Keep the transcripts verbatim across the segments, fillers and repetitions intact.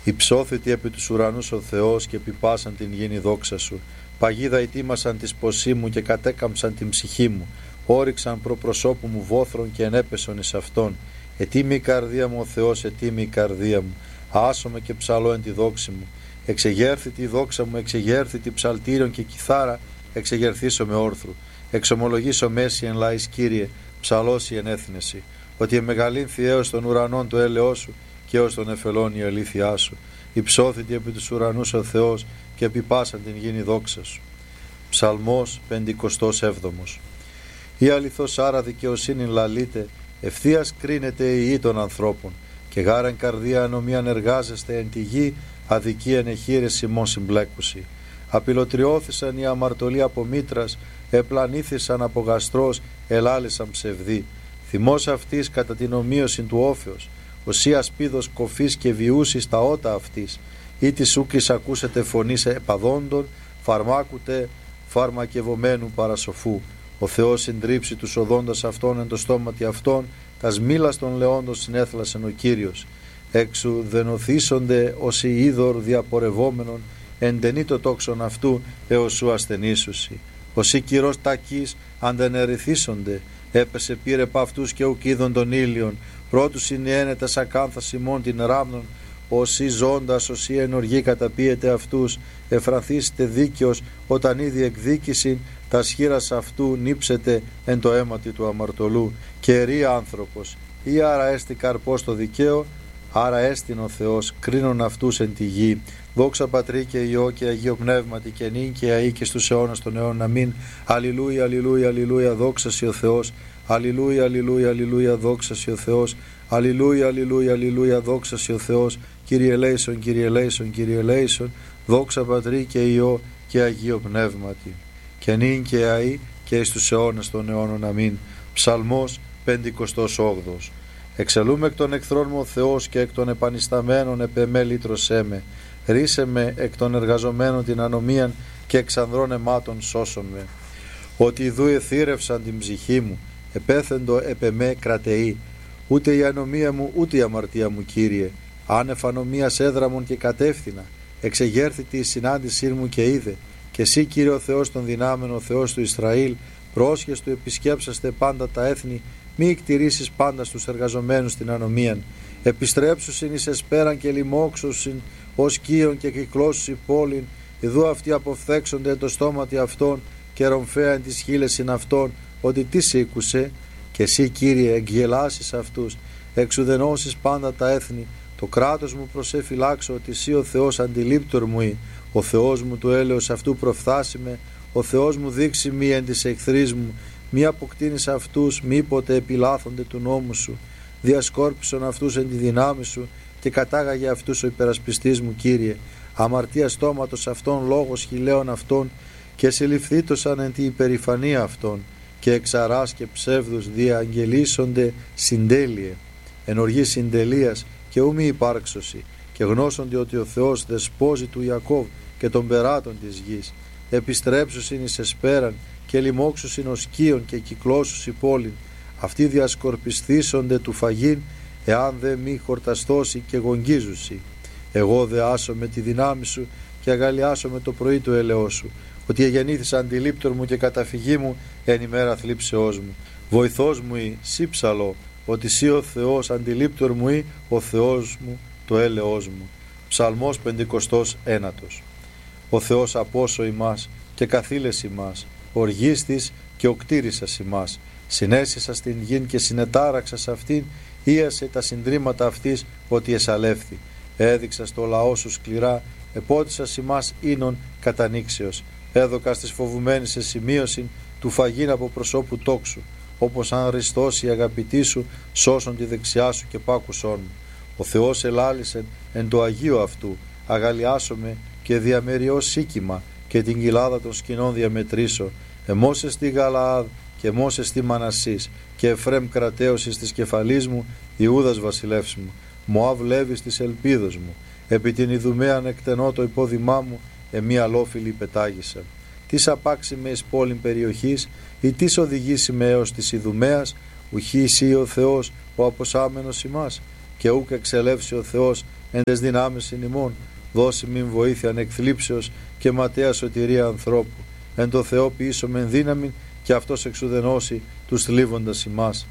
Υψώθητη επί τους ουρανούς ο Θεός και επιπάσαν την γήνη δόξα σου. Παγίδα ετοίμασαν τη σποσή μου και κατέκαμψαν την ψυχή μου. Όριξαν προπροσώπου μου βόθρων και ενέπεσον εις αυτόν. Ετοίμη η καρδία μου ο Θεός, ετοίμη η καρδία μου. Άσομαι και ψαλώ εν τη δόξη μου. Εξεγέρθη τη δόξα μου, εξεγέρθη τη ψαλτήριον και κιθάρα, εξεγερθήσω με όρθρου. Εξομολογήσω μέση εν λαής Κύριε, ψαλώσει εν έθνεση. Ότι εμεγαλύνθη έως των ουρανών το έλεος σου και έως των εφελών η αλήθειά σου. Υψώθητη επί τους ουρανούς ο Θεός και επιπάσαν την γήνη δόξα σου. Ψαλμός πεντηκοστός έβδομος. Η αληθώς άρα δικαιοσύνη λαλείτε, ευθείας κρίνεται η γη των ανθρώπων, και γάραν καρδία ανομίαν εργάζεστε εν τη γη, αδικίαν εχείρες ημών συμπλέκουσι. Απειλωτριώθησαν οι αμαρτωλοί από μήτρας, επλανήθησαν από γαστρός, ελάλησαν ψευδοί. Θυμός αυτής κατά την ομοίωση του όφεως, οσία σπίδος κοφής και βιούσης τα ότα αυτής, ή της ούκης ακούσετε φωνής επαδόντων, φαρμάκουτε φαρμακευομένου παρασοφού. Ο Θεός συντρίψει τους οδόντας αυτών εν το στόματι αυτών, τας μήλας των λεόντων συνέθλασεν ο Κύριος. Έξου δενοθήσονται ως οι είδωρ διαπορευόμενων, εντενεί το τόξον αυτού έως σου ασθενήσουσι. Ως οι κυρός τακείς αντενερηθήσονται, έπεσε πήρε παυτούς και ουκ είδων των ήλιων, πρώτους συνιένετας ακάνθας ημών την ράμνων, όσοι ζώντας, όσοι ενοργή καταπίεται αυτούς, εφραθήσετε δίκαιος, όταν ήδη εκδίκησιν, τα σχήρας αυτού νύψετε εν το αίματι του αμαρτωλού, και ερεί άνθρωπος, ή άρα έστι καρπός το δικαίο, άρα έστιν ο Θεός, κρίνον αυτούς εν τη γη. Δόξα Πατρί και Υιό και Αγίο Πνεύματι και νυν και αεί και στους αιώνας των αιώνων. Αμήν. Αλληλούια, αλληλούια, αλληλούια, δόξα σοι ο Θεός. Αλληλούια, αλληλούια, αλληλούια, δόξα σοι ο Θεός. Αλληλούια, αλληλούια, αλληλούια, δόξα σοι ο Θεός. Κύριε ελέησον, Κύριε ελέησον, Κύριε ελέησον. Δόξα Πατρί και Υιό και Αγίο Πνεύματι και νυν και αεί και εις τους αιώνας των αιώνων. Αμήν. Ψαλμός πεντηκοστός όγδοος. Εξελούμε εκ των εχθρών μου ο Θεός και εκ των επανισταμένων επ' εμέ λύτρωσέ με. Ρίσε με εκ των εργαζομένων την ανομίαν και εξ ανδρών αιμάτων σώσον με. Ότι ιδού εθύρευσαν την ψυχή μου, επέθεντο επ' εμέ κρατεή. Ούτε η ανομία μου ούτε η αμαρτία μου, Κύριε. Άνευ ανομίας έδραμον και κατεύθυνα. Εξεγέρθητη η συνάντησή μου και είδε. Και εσύ, Κύριε ο Θεός των δυνάμεων, ο Θεός του Ισραήλ, πρόσχες του επισκέψαστε πάντα τα έθνη, μη εκτηρήσεις πάντα στους εργαζομένους την ανομίαν. Επιστρέψουσιν εις εσπέραν και λοιμόξουσιν ως κύων και κυκλώσουσι πόλην, ιδού αυτοί αποφθέξονται το στόματι αυτών και ρομφέαν τις χείλεσιν αυτών, ότι τι σήκουσε, και εσύ, Κύριε, εκγελάσεις αυτούς, εξουδενώσεις πάντα τα έθνη. Το κράτος μου προσεφυλάξω, ότι εσύ ο Θεός αντιλήπτορ μου ή, ο Θεός μου του έλεος αυτού προφθάσιμε, ο Θεός μου δείξει μη εν της εχθρής μου, μη αποκτήνεις αυτούς, μήποτε επιλάθονται του νόμου σου. Διασκόρπισον αυτούς εν τη δυνάμει σου και κατάγαγε αυτούς ο υπερασπιστής μου, Κύριε. Αμαρτία στόματος αυτών, λόγος χιλέων αυτών, και συλληφθήτωσαν εν τη υπερηφανία αυτών, και εξαράς και ψεύδους διαγγελίσονται συντέλειε. Εν οργή συντελείας και ου μη υπάρξωση, και γνώσονται ότι ο Θεός δεσπόζει του Ιακώβ και των περάτων της γης. Επιστρέψουσιν εις εσπέραν και λοιμόξουσιν ως κύων και κυκλώσουσι πόλην. Αυτοί διασκορπισθήσονται του φαγήν, εάν δε μη χορταστώσει και γογγίζουσι. Εγώ δε άσω με τη δυνάμει σου και αγαλιάσω με το πρωί του έλεος σου, ότι εγεννήθησα αντιλήπτορ μου και καταφυγή μου εν ημέρα θλίψεώς μου. Βοηθός μου ή σύψαλο, ότι σύ ο Θεός αντιλήπτορ μου ή ο Θεός μου το έλεος μου. Ψαλμός πεντηκοστός ένατος. Ο Θεός απόσο ημάς και καθήλες ημάς, οργίστης και οκτήρισσας ημάς. Συνέσισα στην γην και συνετάραξα σε αυτήν, ίασε τα συντρίμματα αυτής ότι εσαλεύθη. Έδειξα στο λαό σου σκληρά, επότισας ημάς ίνων κατανήξεως. Έδωκα στις φοβουμένης σε σημείωση του φαγήν από προσώπου τόξου, όπως αν ριστώσει η αγαπητή σου, σώσον τη δεξιά σου και πάκουσόν μου. Ο Θεός ελάλησεν εν το Αγίο αυτού, αγαλιάσομαι και διαμεριώ σίκημα και την κοιλάδα των σκηνών διαμετρήσω. Εμώσε στη Γαλαάδ και μόσε στη Μανασής και Εφρέμ κρατέωσης της κεφαλής μου, Ιούδας βασιλεύς μου. Μωάβ Λέβης της ελπίδος μου, επί την Ιδουμαίαν εκτενώ το υπόδημά μου, εμεί αλόφιλοι πετάγησαν. Τις απάξει με εις πόλην περιοχής, ή τις οδηγήσει με έως της Ιδουμαίας, ουχή εσύ ο Θεός, ο αποσάμενος ημάς, και ούκ εξελεύσει ο Θεός εν τες δυνάμεις εν ημών, δώσει μην βοήθειαν εκθλίψεως και ματέα σωτηρία ανθρώπου. Εν το Θεό ποιήσομεν δύναμην και αυτός εξουδενώσει τους θλίβοντας ημάς.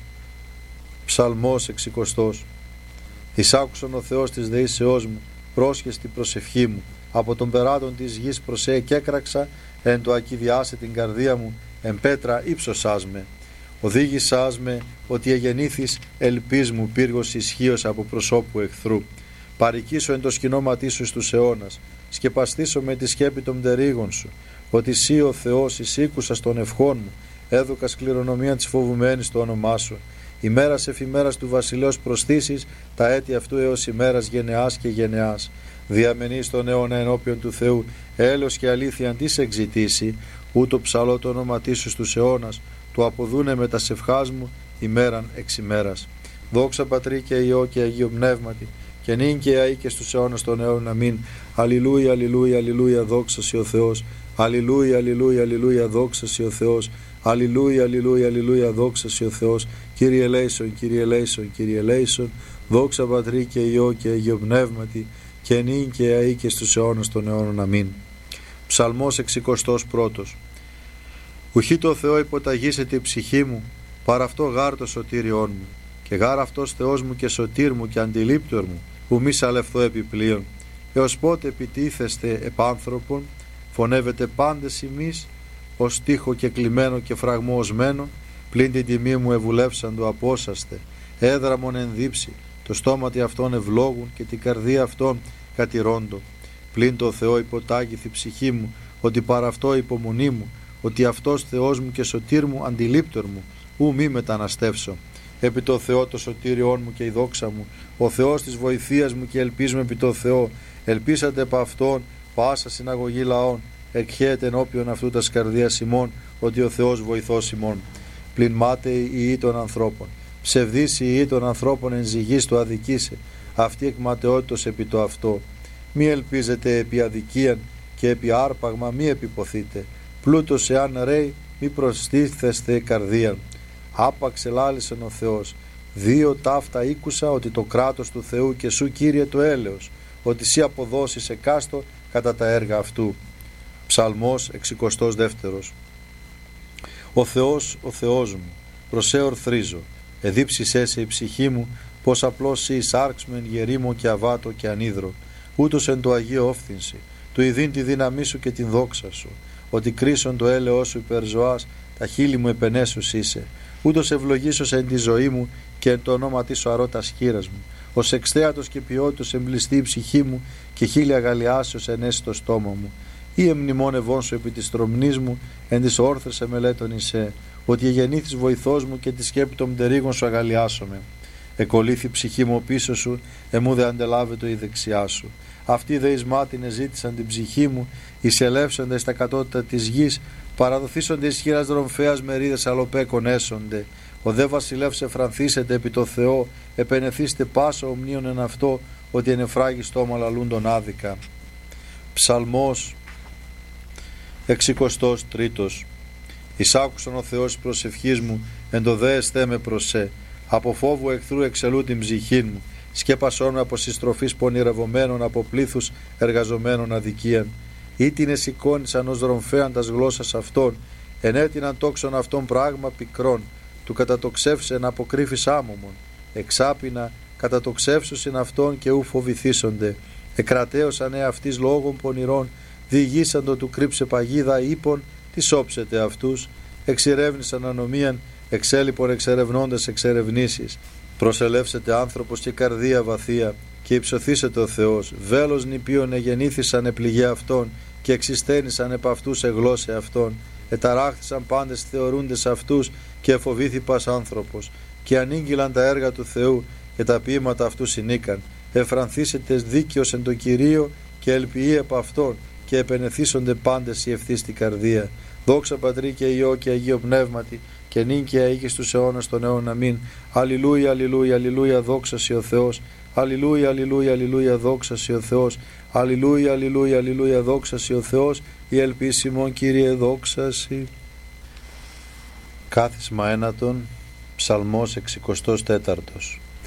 Ψαλμός εξικοστός. Εισάκουσον ο Θεός της δεήσεώς μου, πρόσχες την προσευχή μου, από τον περάτων της γης προσέ κέκραξα, εν το ακιδιάσε την καρδία μου, εν πέτρα ύψωσάς με. Οδήγησάς με ότι εγεννήθης ελπίς μου πύργος ισχύος από προσώπου εχθρού. Παρικήσω εν το σκηνώματί σου στους αιώνας, σκεπαστήσω με τη σκέπη των πτερίγων σου, ότι σύ ο Θεός εισήκουσας των ευχών μου, έδωκας κληρονομία της φοβουμένης το όνομά σου. Ημέρας εφημέρας του βασιλέως προσθήσεις, τα έτη αυτού έως ημέρας γενεάς και γενεάς. Διαμενείς τον αιώνα ενώπιον του Θεού, έλεος και αλήθεια αντί εξητήσει, ούτω ψαλώ το όνοματί σου στους αιώνας, του αποδούνε με τα σευχάς μου ημέραν εξ ημέρας. Δόξα Πατρί και Υιό και Αγίο Πνεύματι, και νυν και αεί και στους αιώνας των αιώνων. Αμήν. Αλληλούια, αλληλούια, αλληλούια, δόξα σοι ο Θεός. Αλληλούια, αλληλούια, αλληλούια, δόξα σοι ο Θεός. Αλληλούια, αλληλούια, αλληλούια, δόξα σοι ο Θεός. Κύριε ελέησον, Κύριε ελέησον, Κύριε ελέησον. Δόξα Πατρί και Υιό και Αγίο Πνεύματι, και νυν και αεί και στους αιώνας των αιώνων. Αμήν. Ψαλμός εξηκοστός πρώτος. Ουχή το Θεό υποταγήσεται η ψυχή μου, παρά αυτό γάρ το σωτήριόν μου, και γάρ αυτός Θεός μου και σωτήρ μου και αντιλήπτορ μου, που μη σαλευθώ επιπλέον. Έως πότε επιτίθεστε επάνθρωπον, φωνεύετε πάντες ημείς, ως τείχο και κλειμένο και φραγμό οσμένο, πλην την τιμή μου ευουλεύσαν το απόσαστε, έδραμον ενδύψει, το στόματι αυτών ευλόγουν και την καρδία αυτών κατηρώντο. Πλην το Θεό υποτάγηθη ψυχή μου, ότι παρά αυτό υπομονή μου, ότι αυτός Θεός μου και σωτήρ μου αντιλήπτορ μου, ου μη μεταναστεύσω. Επί το Θεό το σωτήριόν μου και η δόξα μου, ο Θεός της βοηθείας μου και ελπίζουμε επί το Θεό. Ελπίσατε επ' αυτόν πάσα συναγωγή λαών, εκχέεται ενώπιον αυτού τας καρδίας ημών, ότι ο Θεός βοηθός ημών. Πλην μάταιοι οι ιοί των ανθρώπων, ψευδείς οι ιοί των ανθρώπων εν ζυγής το αδικήσε, αυτή εκ ματαιότητος επί το αυτό. Μη ελπίζετε επί αδικίαν και επί άρπαγμα μη επιποθείτε, πλούτος εάν ρέει μη προστίθεστε καρδίαν. Άπαξ ελάλησεν ο Θεός, δύο ταύτα ήκουσα, ότι το κράτος του Θεού και σου Κύριε το έλεος, ότι σύ αποδώσεις εκάστο κατά τα έργα αυτού. Ψαλμός εξηκοστός δεύτερος. Ο Θεός, ο Θεός μου, προσέ ορθρίζω, εδίψησέ σε η ψυχή μου, πως απλώς σύ εισάρξμεν γερήμο και αβάτο και ανίδρο, ούτως εν το Αγίο όφθυνση, του ειδήν τη δύναμή σου και την δόξα σου, ότι κρίσον το έλεος σου υπερ ζωάς, τα χείλη μου επενέσους είσαι, ούτως ευλογήσος εν τη ζωή μου και εν το όνομα της σου αρώ τας χείρας μου, ως εξθέατος και ποιότητος εμπληστεί η ψυχή μου και χίλια γαλιάσεως ενέσει το στόμα μου. Ή εμνημόνευόν σου επί της τρομνής μου, εν της όρθρες εμελέτων εισέ, ότι εγεννήθης βοηθός μου και τη σκέπη των πτερίγων σου αγαλιάσομαι. Εκολύθη ψυχή μου πίσω σου, εμού δε αντελάβετο η δεξιά σου. Αυτοί δε εις μάτιν εζήτησαν την ψυχή μου, εισελεύσονται στα κατώτατα της γης, παραδοθήσονται εις χείρας δρομφέας μερίδες αλοπέκων έσονται. Ο δε βασιλεύς εφρανθήσετε επί το Θεό, επενεθήστε πάσα ομνίων εν αυτό, ότι εν εφράγει στόμα λαλούν τον άδικα. Ψαλμός εξηκοστός τρίτος. Εισάκουσον ο Θεός της προσευχής μου, εν το δε εστέ με προσέ. Από φόβου εχθρού εξελού την ψυχή μου, σκέπασόν με από συστροφής πονηρευομένων, από πλήθους εργαζομένων αδικίαν. Ή την εσηκώνησαν ως δρομφέαν τας γλώσσας αυτών, ενέτειναν τόξον αυτών πράγμα πικρών, του κατατοξεύσεν αποκρύφης άμωμον. Εξάπινα κατατοξεύσουσιν αυτών και ου φοβηθήσονται. Εκρατέωσαν εαυτής λόγων πονηρών, διηγήσαντο του κρύψε παγίδα ύπων, τι σώψετε αυτούς. Εξηρεύνησαν ανομίαν, εξέλιπον εξερευνώντες εξερευνήσεις. Προσελεύσετε άνθρωπος και καρδία βαθία, και υψωθήσετε ο Θεός. Βέλος νηπίων εγεννήθησαν επληγέ αυτών, και εξιστένησαν επ' αυτούς εγλώσσε αυτών. Εταράχθησαν πάντες θεωρούντες αυτούς, και εφοβήθη πας άνθρωπος. Και ανήγγυλαν τα έργα του Θεού, και τα ποίηματα αυτού συνήκαν. Εφρανθήσετε δίκαιος εν το Κυρίο, και ελπιεί επ' αυτόν, και επενεθήσονται πάντες οι ευθύς στην καρδία. Δόξα Πατρί και Υιό και Αγίο Πνεύματι, και νυν και αεί και στους αιώνας των αιώνων. Αμήν. Αλληλούια, αλληλούια, αλληλούια, δόξα σοι ο Θεός. Αλληλούια, αλληλούια, αλληλούια, δόξα σοι ο Θεός. Αλληλούια, αλληλούια, αλληλούια, δόξα σοι ο Θεός. Η ελπίσιμον Κύριε δόξα σοι. Κάθισμα ένατον, Ψαλμός εξηκοστός τέταρτος.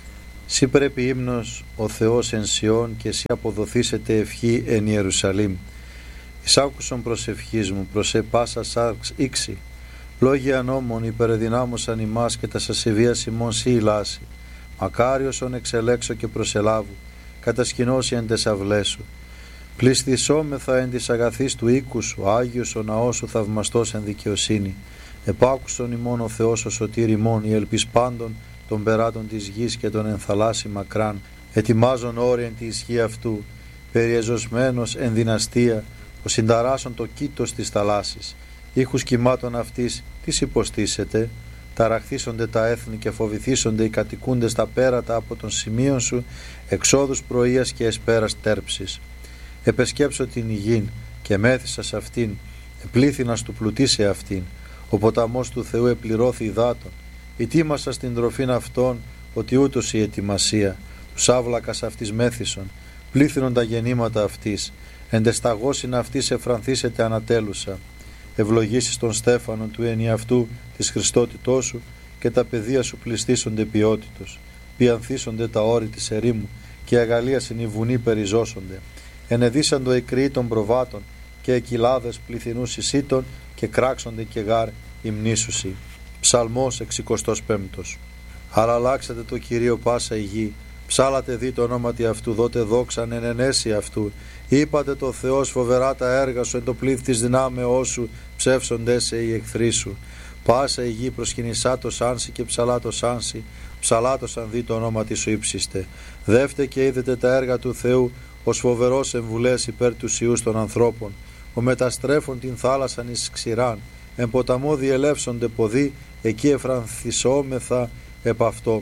Σύ πρέπει ύμνος ο Θεός εν Σιών και σύ αποδοθήσετε ευχή εν Ιερουσαλήμ. Εις άκουσον προσευχής μου, προσέ πάσα σάρξ ήξη. Λόγια νόμων υπερεδυνάμωσαν ημάς και τα σασεβίας ημών σύ ηλάσει. Μακάριος ον εξελέξω και προσελάβου, κατασκηνώσει εν τες αυλές σου. Πληστησόμεθα εν της αγαθής του οίκου σου, Άγιος ο ναός σου θαυμαστός εν δικαιοσύνη. Επάκουσον ημών ο Θεός ο σωτήρ ημών, η ελπίς πάντων των περάτων της γης και των ενθαλάσσι μακράν, ετοιμάζον όρι εν τη ισχύ αυτού, περιεζωσμένος εν δυναστεία, ο συνταράσσον το κήτος της θαλάσσης. Ήχους κυμάτων αυτής, τις υποστήσετε, ταραχθήσονται τα έθνη και φοβηθήσονται οι κατοικούντες τα πέρατα από των σημείων σου, εξόδους πρωίας και εσπέρας τέρψης. Επεσκέψω την υγιήν και μέθησα σ' αυτήν, επλήθυνας του πλουτίσε αυτήν. Ο ποταμός του Θεού επληρώθη υδάτων. Ετοίμασα στην τροφήν αυτών, ότι ούτως η ετοιμασία. Τους άβλακας αυτής μέθησον, πλήθυνον τα γεννήματα αυτής. Εντεσταγώσιν αυτής εφρανθήσετε ανατέλουσα. Ευλογήσεις τον Στέφανον του ενιαυτού της Χριστότητός σου και τα παιδεία σου πληστήσονται ποιότητος. Πιανθήσονται τα όρη της ερήμου και η αγαλίασιν οι βουνοί περιζώσονται. Ενεδίσαντο οι κρυοί των προβάτων και οι κοιλάδες πληθυνούς εισήτων και κράξονται και γάρ υμνήσουσι. Ψαλμός εξηκοστός πέμπτος. Αλλά αλλάξατε το Κυρίο πάσα η γη. Ψάλατε δι το ονόματι αυτού, δότε δόξαν εν ενέση αυτού. Είπατε το Θεός φοβερά τα έργα σου, εν το πλήθ της δυνάμεώς σου, ψεύσονται σε οι εχθροί σου. Πάσα η γη προσκυνησά το σάνσι και ψαλά το σάνσι, ψαλάτωσαν δι το ονόματι σου ύψιστε. Δεύτε και είδετε τα έργα του Θεού, ως φοβερός εμβουλές υπέρ του ιούς των ανθρώπων. Ο μεταστρέφων την θάλασσαν εις ξηράν, εν ποταμό διελεύσονται ποδοί, εκεί εφρανθισόμεθα επ' αυτό.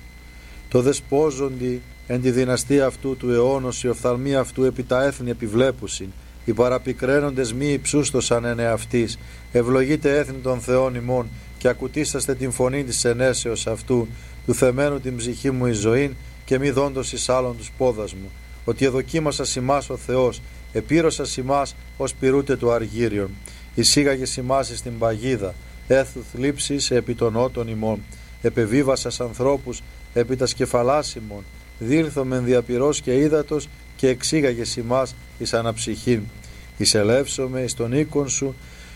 Το δεσπόζοντι εν τη δυναστεία αυτού του αιώνος, οι οφθαλμοί αυτού επί τα έθνη επιβλέπουσιν, οι παραπικραίνοντες μη υψούστοσαν εν εαυτής. Ευλογείτε έθνη των Θεών ημών και ακουτήσαστε την φωνή της ενέσεως αυτού, του θεμένου την ψυχή μου εις ζωήν και μη δόντος εις άλλον τους πόδας μου. Ότι εδοκίμασα ημάς ο Θεός, επήρωσα ημάς ως πυρούτε του αργύριον. Εισήγαγε ημάς εις την παγίδα, έθου θλίψης επί των ότων ημών. Επεβίβασας ανθρώπους επί τα σκεφαλάς ημών. Δήλθομεν διαπυρός και ύδατος και εξήγαγε ημάς εις αναψυχήν. Εισελεύσομαι εις τον οίκον σου,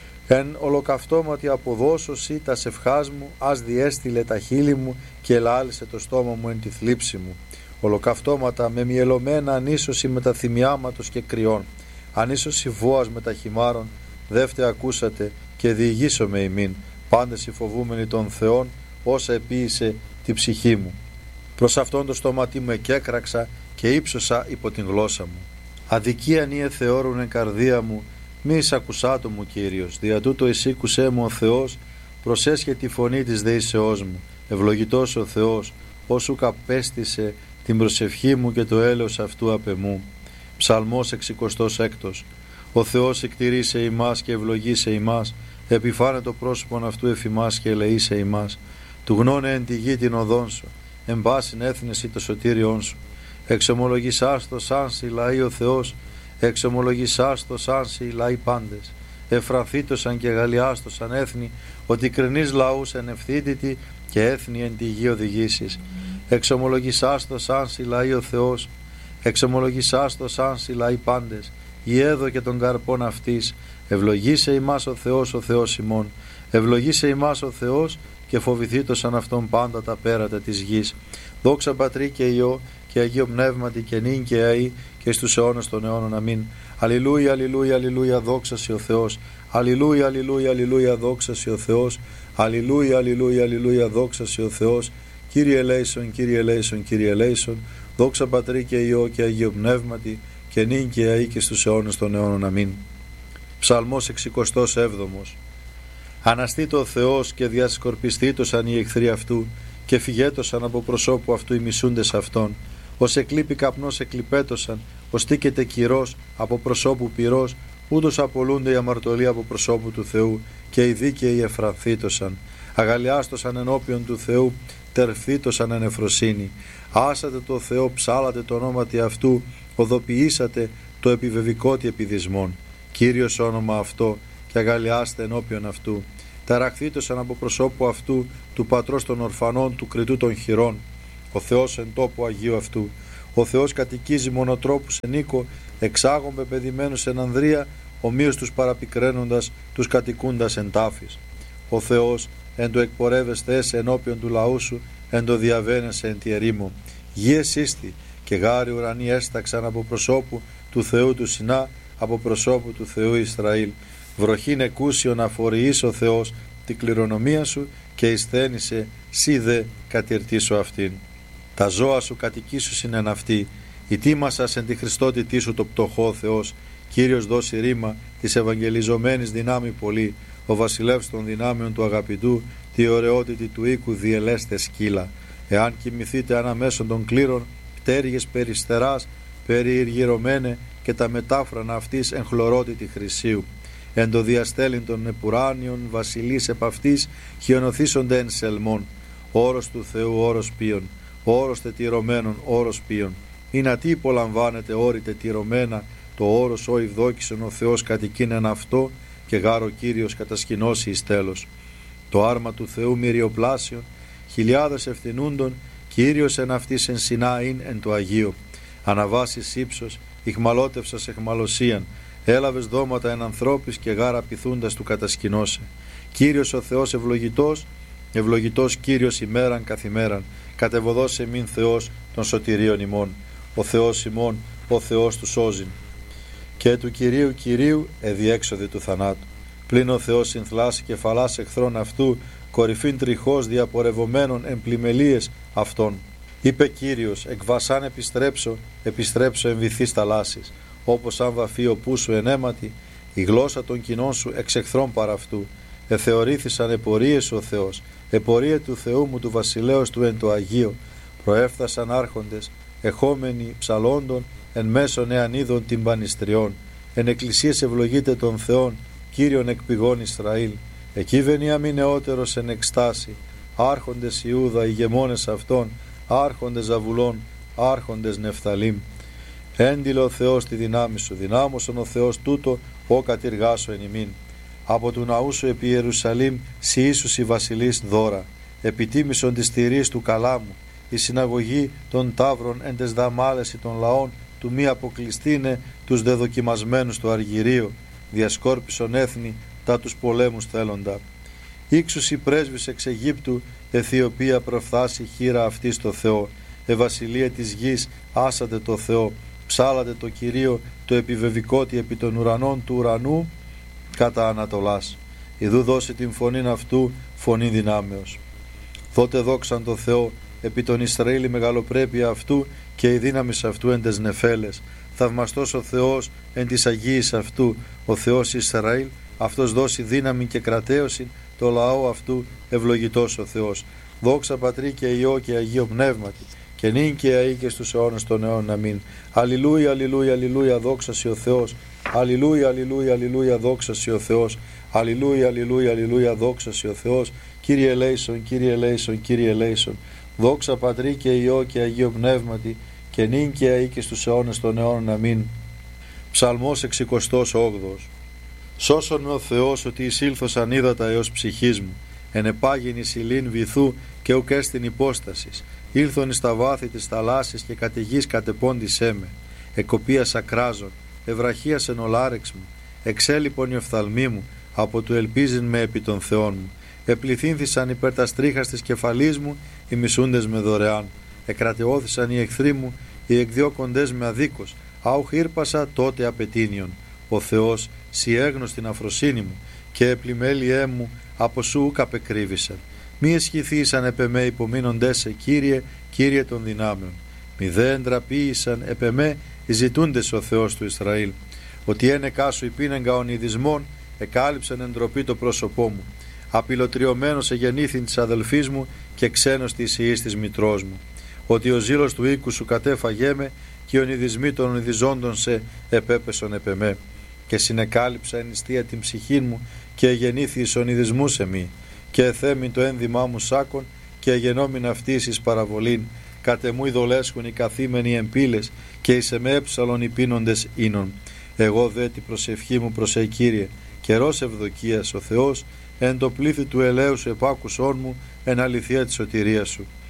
εν ολοκαυτώματι αποδώσωση τα σευχάς μου, ας διέστειλε τα χείλη μου και ελάλησε το στόμα μου εν τη θλίψη μου. Ολοκαυτώματα με μυελωμένα ανίσωση με τα θυμιάματος και κρυών, ανίσωση βόας με τα χυμάρων, δεύτε ακούσατε και διηγήσομαι ημίν, πάντες οι φοβούμενοι των Θεών, όσα επίησε τη ψυχή μου. Προς αυτόν το στόματί μου εκέκραξα και ύψωσα υπό την γλώσσα μου. Αδικίαν ή εθεώρουν εν καρδία μου, μη εισακουσάτο μου Κύριος, δια τούτο εισήκουσέ μου ο Θεός, προσέσχε τη φωνή της δεήσεώς μου, ευλογητός ο Θεός, όσου καπέστησε την προσευχή μου και το έλεος αυτού απ' εμού. Ψαλμός εξηκοστός έκτος. Ο Θεός εκτηρήσε ημάς και ευλογήσε ημάς, επιφάνε το πρόσωπον αυτού εφημάς και ελεήσε ημάς. Του γνώνε εν τη γη την οδόν σου, εν πάσιν έθνεση το σωτήριόν σου. Εξομολογησάς το σάνσι λαοί ο Θεός, εξομολογησάς το σάνσι λαοί πάντες. Εφρανθήτωσαν και γαλλιάστοσαν έθνη, ότι κρινείς λαούς εν ευθύτητη και έθνη εν τη γη οδηγήσεις. Εξομολογησάς το σάνσι λαοί ο Θεός, εξομολογησάς το σάνσι λαοί πάντες. Ιέδω και των καρπών αυτής, ευλογήσε ημάς ο Θεός ο Θεός ημών, ευλογήσε ημάς ο Θεός και φοβηθήτωσαν αυτόν πάντα τα πέρατα της γης. Δόξα Πατρί και Υιό και Αγίο Πνεύματι και νυν και αεί και στους αιώνας των αιώνων. Αμήν. Αλληλούια, αλληλούια, αλληλούια, δόξασι ο Θεός. Αλληλούια, αλληλούια, αλληλούια, δόξασι ο Θεός. Αλληλούια, αλληλούια, αλληλούια, δόξασι ο Θεός. Κύριε ελέησον, Κύριε ελέησον, Κύριε ελέησον. Δόξα Πατρί και Υιό και Αγίο Πνεύματι και νυν και αεί και στους αιώνας των αιώνων. Αμήν. Ψαλμός εξηκοστός έβδομος. Αναστήτω ο Θεός και διασκορπιστήτωσαν οι εχθροί αυτού και φυγέτωσαν από προσώπου αυτού οι μισούντες αυτών. Ως εκλείπει καπνός εκλειπέτωσαν, ως τίκεται κυρός από προσώπου πυρός, ούτως απολούνται οι αμαρτωλοί από προσώπου του Θεού και οι δίκαιοι εφρανθήτωσαν. Αγαλιάστωσαν ενώπιον του Θεού, τερφθήτωσαν εν εφροσύνη. Άσατε το Θεό, ψάλατε το ονόματι αυτού, οδοποιήσατε το επιβεβικότι επιδισμόν. Κύριος όνομα αυτό και αγαλιάστε ενώπιον αυτού. Ταραχθήτωσαν από προσώπου αυτού του πατρός των ορφανών, του κριτού των χειρών. ο Θεός εν τόπο Αγίου αυτού. Ο Θεός κατοικίζει μονοτρόπους εν οίκο, εξάγων πεπαιδημένους εν ανδρεία, ομοίως τους παραπικραίνοντας, τους κατοικούντας εν τάφης. Ο Θεός εν το εκπορεύεστε έσαι ενώπιον του λαού σου, εν το διαβαίνεσαι εν τη ερήμο. Γη εσύστη και γάρι ουρανοί έσταξαν από προσώπου του Θεού του Σινά, από προσώπου του Θεού Ισραήλ. Βροχήν εκούσιον αφοριείς ο Θεός την κληρονομία σου και εισθένησε σύ δε κατηρτήσω αυτήν. Τα ζώα σου κατοικήσουσιν εν αυτή, ητήμασας εν τη Χριστότητή σου το πτωχό Θεός. Κύριος δώσει ρήμα της ευαγγελιζομένης δυνάμει πολύ, ο βασιλεύς των δυνάμεων του αγαπητού, τη ωραιότητη του οίκου διελέστε σκύλα. Εάν κοιμηθείτε αναμέσων των κλήρων, πτέρυγες περιστεράς, περιηργυρωμένε και τα μετάφρανα αυτής εν χλωρότητη χρυσίου. Εν το διαστέλιν των επουράνιων βασιλείς επ' αυτής χιονοθήσονται εν σελμών. Όρος του Θεού όρος ποιον, όρος τετυρωμένων όρος ποιον. Είναι ατί υπολαμβάνεται όρη τετυρωμένα, το όρος ο ευδόκησον ο Θεός κατοικήν εν αυτό και γάρο Κύριος κατασκηνώσει εις τέλος. Το άρμα του Θεού μυριοπλάσιον, χιλιάδες ευθυνούντων, Κύριος εν αυτής εν Σινάιν εν το Αγίο. Αναβάσεις ύψος, ηχμαλώτευσας εχμαλωσίαν, έλαβες δώματα εν ανθρώπης και γάρα πειθούντας του κατασκηνώσε. Κύριος ο Θεός ευλογητός, ευλογητός Κύριος ημέραν καθημέραν, κατεβοδός εμήν Θεός των σωτηρίων ημών. Ο Θεός ημών, ο Θεός του σώζειν. Και του Κυρίου Κυρίου εδιέξοδη του θανάτου. Πλην ο Θεός συνθλάσει κεφαλάς εχθρών αυτού, κορυφήν τριχώς διαπορευομένων εν πλημελίες αυτών. Είπε Κύριος, εκ βασάν επιστρέψω, επιστρέψω εν βυθείς θαλάσσης. Όπως αν βαφεί ο πού σου εν αίματι, η γλώσσα των κοινών σου εξ εχθρών παρά αυτού. Εθεωρήθησαν επορίες ο Θεός, επορία του Θεού μου του βασιλέως του εν το Αγίο. Προέφθασαν άρχοντες, εχόμενοι ψαλόντων, εν μέσων εανίδων τυμπανιστριών. Εν εκκλησίες ευλογείται των Θεών, Κύριον εκ πηγών Ισραήλ. Εκεί βενιάμι νεότερος εν εκστάση, άρχοντες Ιούδα, ηγεμόνες αυτών, άρχοντες Ζαβουλών, άρχοντες Νεφθαλήμ. Έντιλε ο Θεός τη δυνάμει σου, δυνάμωσον ο Θεός τούτο, ο κατηργάσω εν ημίν. Από του ναού σου επί Ιερουσαλήμ, σοι ίσους η βασιλείς δώρα. Επιτίμησον της τηρής του καλάμου, η συναγωγή των ταύρων εν τες δαμάλεση των λαών, του μη αποκλειστήνε τους δεδοκιμασμένους του αργυρίου, διασκόρπισον έθνη τα τους πολέμους θέλοντα. Ήξους η πρέσβης εξ Αιγύπτου, Αιθιοπία προφθάσει χείρα αυτή στο Θεό. Ευασιλεία της γης, άσατε το Θεό, ψάλατε το Κυρίο, το επιβεβικότι επί των ουρανών του ουρανού, κατά Ανατολάς. Ιδού δώσει την φωνήν αυτού, φωνή δυνάμεως. Δότε δόξαν το Θεό, επί τον Ισραήλ η μεγαλοπρέπεια αυτού και η δύναμη αυτού εν τες νεφέλες. Θαυμαστός ο Θεός εν της Αγίης αυτού, ο Θεός Ισραήλ, αυτός δώσει δύναμη και κρατέωση, το λαό αυτού ευλογητός ο Θεός. Δόξα Πατρί και Υιό και Αγίο Πνεύματι, και νυν και αεί και στους αιώνας των αιώνων. Αμήν. Αλληλούια, αλληλούια, αλληλούια, δόξασι ο Θεός. Αλληλούια, αλληλούια, αλληλούια, δόξασι ο Θεός. Αλληλούια, αλληλούια, αλληλούια, δόξασι ο Θεός. Κύριε ελέησον, Κύριε ελέησον, Κύριε ελέησον. Δόξα Πατρί και Υιό και Αγίο Πνεύματι, και νυν και αεί και στους αιώνας των αιώνων. Αμήν. Ψαλμός εξηκοστός όγδοος. Σώσον με ο Θεός ότι εισήλθος ανίδατα έως ψυχής μου, εν επάγειν εις ηλίν βυθού και ουκ έστιν υπόστασης. Ήλθον εις τα βάθη της θαλάσσης και κατ' γης κατεπώντησέ με. Εκοπίας ακράζων, ευραχίας εν ολάρεξ μου, εξέλιπον η οφθαλμή μου, από του ελπίζειν με επί των Θεών μου. Επληθύνθησαν υπέρ τα στρίχας της κεφαλής μου, οι μισούντες με δωρεάν. Εκρατεώθησαν οι εχθροί μου, οι εκδιώκοντες με αδίκως. Αουχ ήρπασα τότε απαιτήνιον. Ο Θεός σι έγνωστην αφροσύνη μου, και επλημέλιέ μου από σου ουκ απεκρύβησαν. Μη εσχηθήσαν επ' εμέ υπομείνοντές σε, Κύριε, Κύριε των δυνάμεων. Μη δε εντραπήησαν επ' εμέ οι ζητούντες ο Θεός του Ισραήλ. Ότι ένεκά σου υπήνεγκα ονειδισμών, εκάλυψαν εντροπή το πρόσωπό μου. Απειλωτριωμένος εγεννήθην της αδελφής μου και ξένος της ιής της μητρός μου. Ότι ο ζήλος του οίκου σου κατέφαγέ με, και οι ονειδισμοί των ονειδιζόντων σε επέπεσον επ' εμέ. Και συνεκάλυψα εν νηστεία την ψυχή μου, και εγεννήθη εις ονειδισμού σε μη. Και εθέμην το ένδυμά μου σάκον, και εγενόμην αυτής εις παραβολήν. Κατεμού ειδολέσχουν οι καθήμενοι εμπύλες, και εις εμέ έψαλον οι πίνοντες ίνων. Εγώ δε την προσευχή μου προς σε, Κύριε, καιρός ευδοκίας ο Θεός, εν το πλήθη του ελέου σου επάκουσόν μου, εν αληθεία της σωτηρίας σου.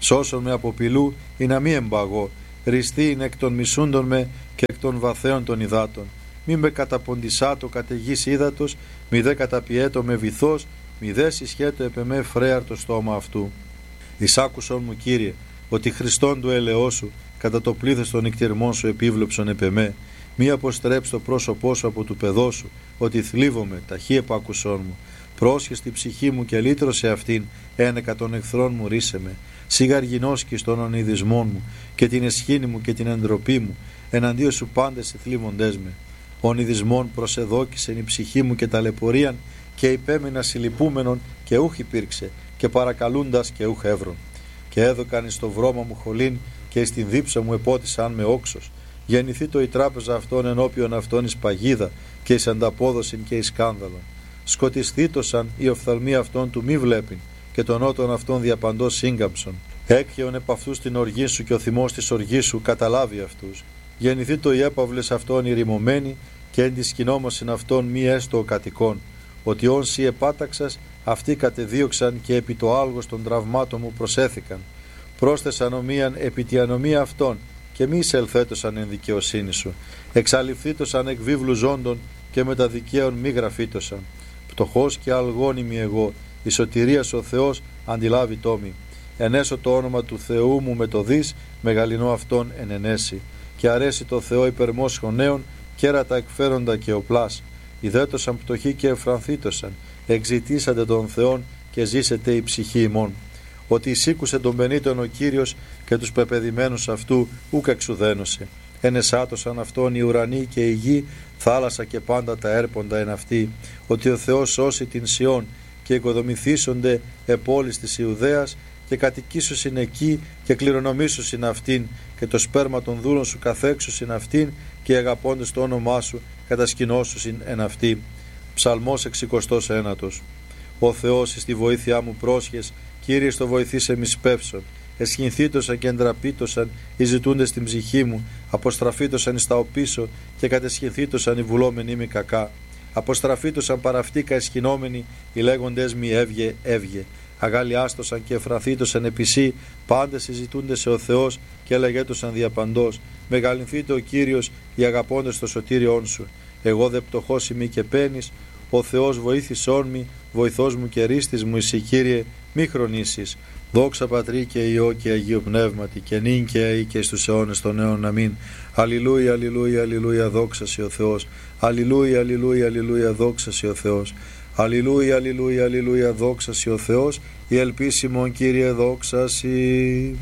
Σώσον με από πυλού ή να μη εμπαγώ, ριστή είναι εκ των μισούντων με και εκ των βαθέων των υδάτων. Μη με καταποντισάτο κατ' γης ύδατος, μη δε καταπιέτο με βυθός, μη δε συσχέτω επ' εμέ φρέαρ το στόμα αυτού. Εισάκουσον μου, Κύριε, ότι Χριστόν του ελεός σου, κατά το πλήθος των νυκτυρμών σου επίβλεψον επ' εμέ. Μη αποστρέψει το πρόσωπό σου από του παιδό σου, ότι θλίβομαι, ταχύ επάκουσόν μου. Πρόσχε στη ψυχή μου και λύτρωσε αυτήν, ένεκα των εχθρών μου ρίσε με. Σιγαργινώσκεις των ονειδισμών μου και την εσχήνη μου και την εντροπή μου, εναντίον σου πάντες οι θλίβοντές με. Ονειδισμών προσεδόκησεν η ψυχή μου και ταλαιπωρίαν, και υπέμεινα συλληπούμενον και ούχ υπήρξε, και παρακαλούντας και ούχ εύρων. Και έδωκαν εις το βρώμα μου χολήν, και εις την δίψα μου επότισαν με όξος. Γεννηθεί το η τράπεζα αυτών ενώπιον αυτών εις παγίδα, και εις ανταπόδοσιν και εις σκάνδαλον. Σκοτισθήτωσαν οι οφθαλμοί αυτών του μη βλέπειν, και των νότων αυτών διαπαντός σύγκαμψον. Έκχεον επ' αυτούς την οργή σου, και ο θυμός της οργής σου καταλάβει αυτούς. Γεννηθεί το οι έπαυλες αυτών ηρημωμένοι, και εν τη σκηνόμωσιν αυτών μη έστω ο κατοικών. Ότι όν σοι επάταξας, αυτοί κατεδίωξαν και επί το άλγος των τραυμάτων μου προσέθηκαν. Πρόσθεσαν ομοίαν επί τη ανομία αυτών, και μη εισελθέτωσαν εν δικαιοσύνη σου. Εξαλειφθήτωσαν εκ βίβλου ζώντων, και με τα δικαίων μη γραφήτωσαν. Πτωχός και αλγόνιμη εγώ, η σωτηρίας ο Θεός αντιλάβει τόμη. Ενέσω το όνομα του Θεού μου με το δις, μεγαλυνό αυτόν εν ενέσει. Και αρέσει το Θεό υπερμός χωνέων, κέρατα εκφέροντα και οπλάς. Ιδέτωσαν πτωχοί και εφρανθήτωσαν, εξητήσατε τον Θεόν και ζήσετε η ψυχή ημών. Ότι εισήκουσε τον πενήτων ο Κύριος και τους πεπαιδημένους αυτού ούκ εξουδένωσε. Ενεσάτωσαν αυτόν οι ουρανοί και η γη, θάλασσα και πάντα τα έρποντα εν αυτή. Ότι ο Θεός σώσει την Σιών και οικοδομηθήσονται επόλεις της Ιουδαίας, και κατοικήσουσιν εκεί και κληρονομήσουσιν αυτήν, και το σπέρμα των δούλων σου καθέξουσιν αυτήν, και αγαπώντες το όνομά σου κατασκηνώσουσιν εν αυτή. Ψαλμός εξηκοστός ένατος. Ο Θεός εις τη βοήθειά μου πρόσχες, Κύριε στο βοηθήσε μη σπεύσον. Εσχυνθήτωσαν και εντραπήτωσαν οι ζητούντες στην ψυχή μου, αποστραφήτωσαν εις τα οπίσω, και κατεσχυνθήτωσαν οι βουλόμενοι μη κακά. Αποστραφήτωσαν παραυτήκα εσχυνόμενοι, οι λέγοντες μη έβγε, έβγε. Αγαλιάστοσαν και εφραθήτωσαν επισή, πάντες συζητούνται σε ο Θεός, και λέγετωσαν διαπαντός. Μεγαλυνθείτε ο Κύριος, οι αγαπώντες το σωτήριόν σου. Εγώ δε πτωχός ημί και πένης, ο Θεός βοήθησόν μη, βοηθός μου και ρίστης μου, εσύ Κύριε, μη χρονίσεις. Δόξα Πατρί και Υιό και Αγίου Πνεύματι, και νυν και αεί και στους αιώνες των αιώνων. Αμήν. Αλληλούια, αλληλούια, αλληλούια, δόξα σε ο Θεός. Αλληλούια, αλληλούια, αλληλούια, δόξα σε ο Θεός. Αλληλούια, αλληλούια, αλληλούια, δόξα σε ο Θεός. Η ελπίσιμον Κύριε, δόξα σοι.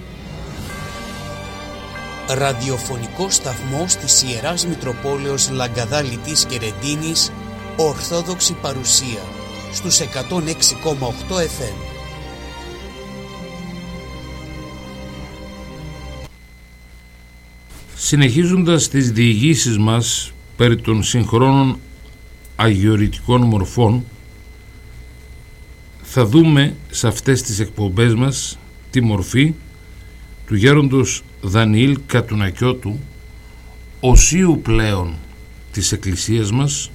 Ραδιοφωνικό σταθμός της Ιεράς Μητροπόλεως Λαγκαδάλητης και Ρεντίνης, Ορθόδοξη παρουσία στους εκατόν έξι κόμμα οκτώ εφ εμ. Συνεχίζοντας τις διηγήσεις μας περί των συγχρόνων αγιορητικών μορφών, θα δούμε σε αυτές τις εκπομπές μας τη μορφή του γέροντος Δανιήλ Κατουνακιώτου, οσίου πλέον της Εκκλησίας μας,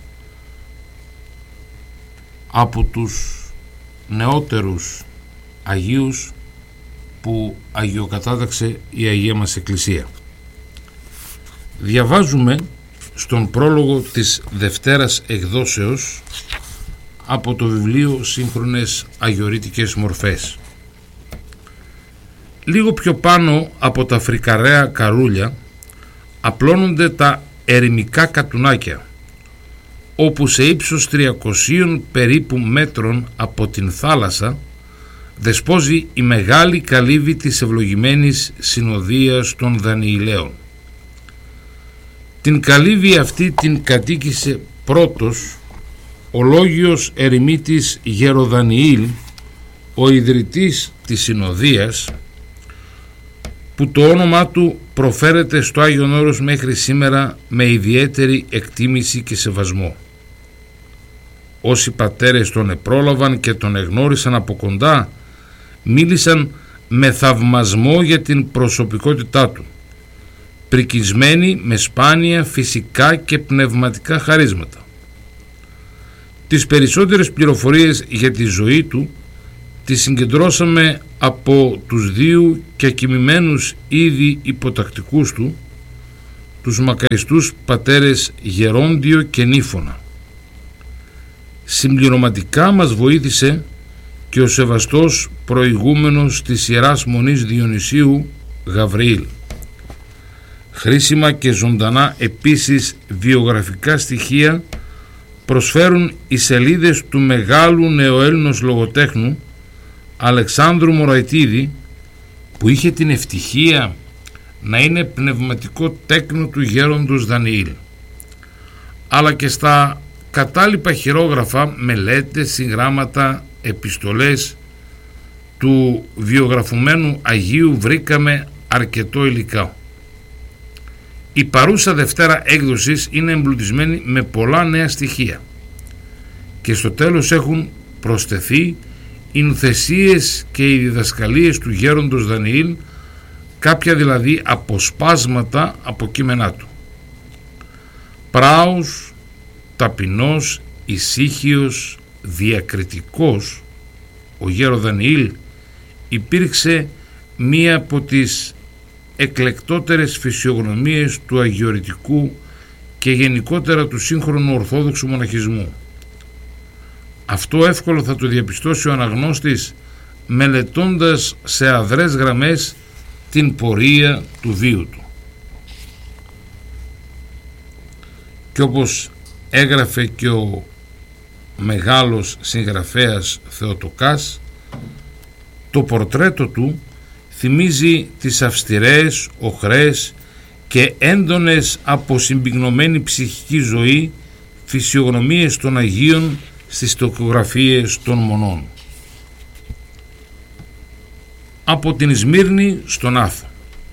από τους νεότερους Αγίους που αγιοκατάταξε η Αγία μας Εκκλησία. Διαβάζουμε στον πρόλογο της Δευτέρας Εκδόσεως από το βιβλίο Σύγχρονες Αγιορείτικες Μορφές. Λίγο πιο πάνω από τα φρικαρέα καρούλια απλώνονται τα ερημικά κατουνάκια, όπου σε ύψος τριακοσίων περίπου μέτρων από την θάλασσα δεσπόζει η μεγάλη καλύβη της ευλογημένης συνοδείας των Δανιηλαίων. Την καλύβη αυτή την κατοίκησε πρώτος ο λόγιος ερημίτης Γεροδανιήλ, ο ιδρυτής της συνοδείας, που το όνομά του προφέρεται στο Άγιον Όρος μέχρι σήμερα με ιδιαίτερη εκτίμηση και σεβασμό. Όσοι πατέρες τον επρόλαβαν και τον εγνώρισαν από κοντά, μίλησαν με θαυμασμό για την προσωπικότητά του, πρικισμένοι με σπάνια φυσικά και πνευματικά χαρίσματα. Τις περισσότερες πληροφορίες για τη ζωή του τη συγκεντρώσαμε από τους δύο και ακοιμημένους ήδη υποτακτικούς του, τους μακαριστούς πατέρες Γερόντιο και Νύφωνα. Συμπληρωματικά μας βοήθησε και ο σεβαστός προηγούμενος της Ιεράς Μονής Διονυσίου Γαβριήλ. Χρήσιμα και ζωντανά επίσης βιογραφικά στοιχεία προσφέρουν οι σελίδες του μεγάλου νεοέλληνος λογοτέχνου Αλεξάνδρου Μωραϊτίδη, που είχε την ευτυχία να είναι πνευματικό τέκνο του γέροντος Δανιήλ, αλλά και στα κατάλοιπα χειρόγραφα, μελέτες, συγγράμματα, επιστολές του βιογραφουμένου Αγίου βρήκαμε αρκετό υλικά. Η παρούσα Δευτέρα έκδοσης είναι εμπλουτισμένη με πολλά νέα στοιχεία και στο τέλος έχουν προσθεθεί οι νουθεσίες και οι διδασκαλίες του γέροντος Δανιήλ, κάποια δηλαδή αποσπάσματα από κείμενά του. Πράος, ταπεινός, ησύχιος, διακριτικός, ο γέρο Δανιήλ υπήρξε μία από τις εκλεκτότερες φυσιογνωμίες του αγιορητικού και γενικότερα του σύγχρονου ορθόδοξου μοναχισμού. Αυτό εύκολο θα το διαπιστώσει ο αναγνώστης μελετώντας σε αδρές γραμμές την πορεία του βίου του. Και όπως έγραφε και ο μεγάλος συγγραφέας Θεοτοκάς, το πορτρέτο του θυμίζει τις αυστηρές, οχρές και έντονες από συμπυκνωμένη ψυχική ζωή φυσιογνωμίες των Αγίων στις τοκογραφίες των μονών. Από την Σμύρνη στον Άθο.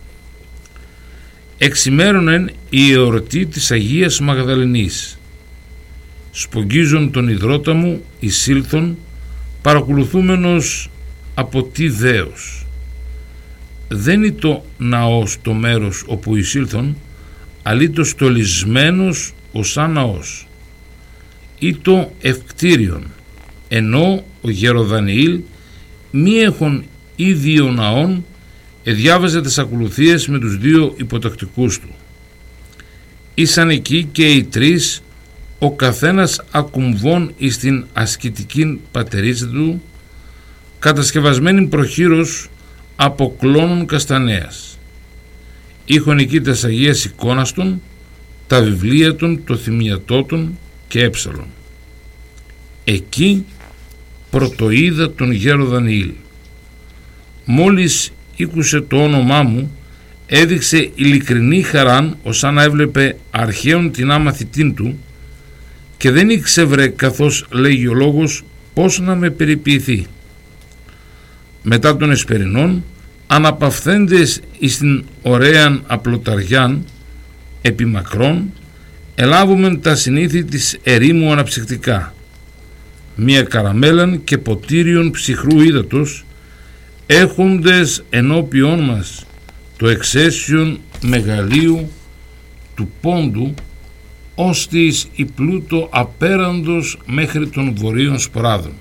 Εξημέρωνεν η εορτή της Αγίας Μαγδαληνής. Σπογγίζον τον υδρότα μου εισήλθον, παρακολουθούμενος από τι δέος. Δεν είναι το ναός το μέρος όπου εισήλθον, αλήτως στολισμένος ως σαν ναός. Ή το ευκτήριον, ενώ ο Γεροδανιήλ μη έχουν ίδιο ναόν, εδιάβαζε τις ακολουθίες με τους δύο υποτακτικούς του. Ήσαν εκεί και οι τρεις, ο καθένας ακουμβών εις την ασκητική πατερίζα του, κατασκευασμένη προχείρως από κλώνων καστανέας. Είχον εκεί τας Αγίας εικόνας των, τα βιβλία των, το θυμιατό των και έψαλον. Εκεί πρωτοείδα τον γέρο Δανιήλ. Μόλις ήκουσε το όνομά μου, έδειξε ειλικρινή χαράν ως να έβλεπε αρχαίον την άμαθητήν του και δεν ήξευρε, καθώς λέγει ο λόγος, πώς να με περιποιηθεί. Μετά των εσπερινών, αναπαυθέντες εις την ωραίαν απλοταριάν επί μακρόν, ελάβομεν τα συνήθη της ερήμου αναψυκτικά, μία καραμέλαν και ποτήριον ψυχρού ύδατος, έχοντες ενώπιόν μας το εξαίσιον μεγαλείου του πόντου, ώστις η πλούτο απέραντος μέχρι των βορείων σποράδων.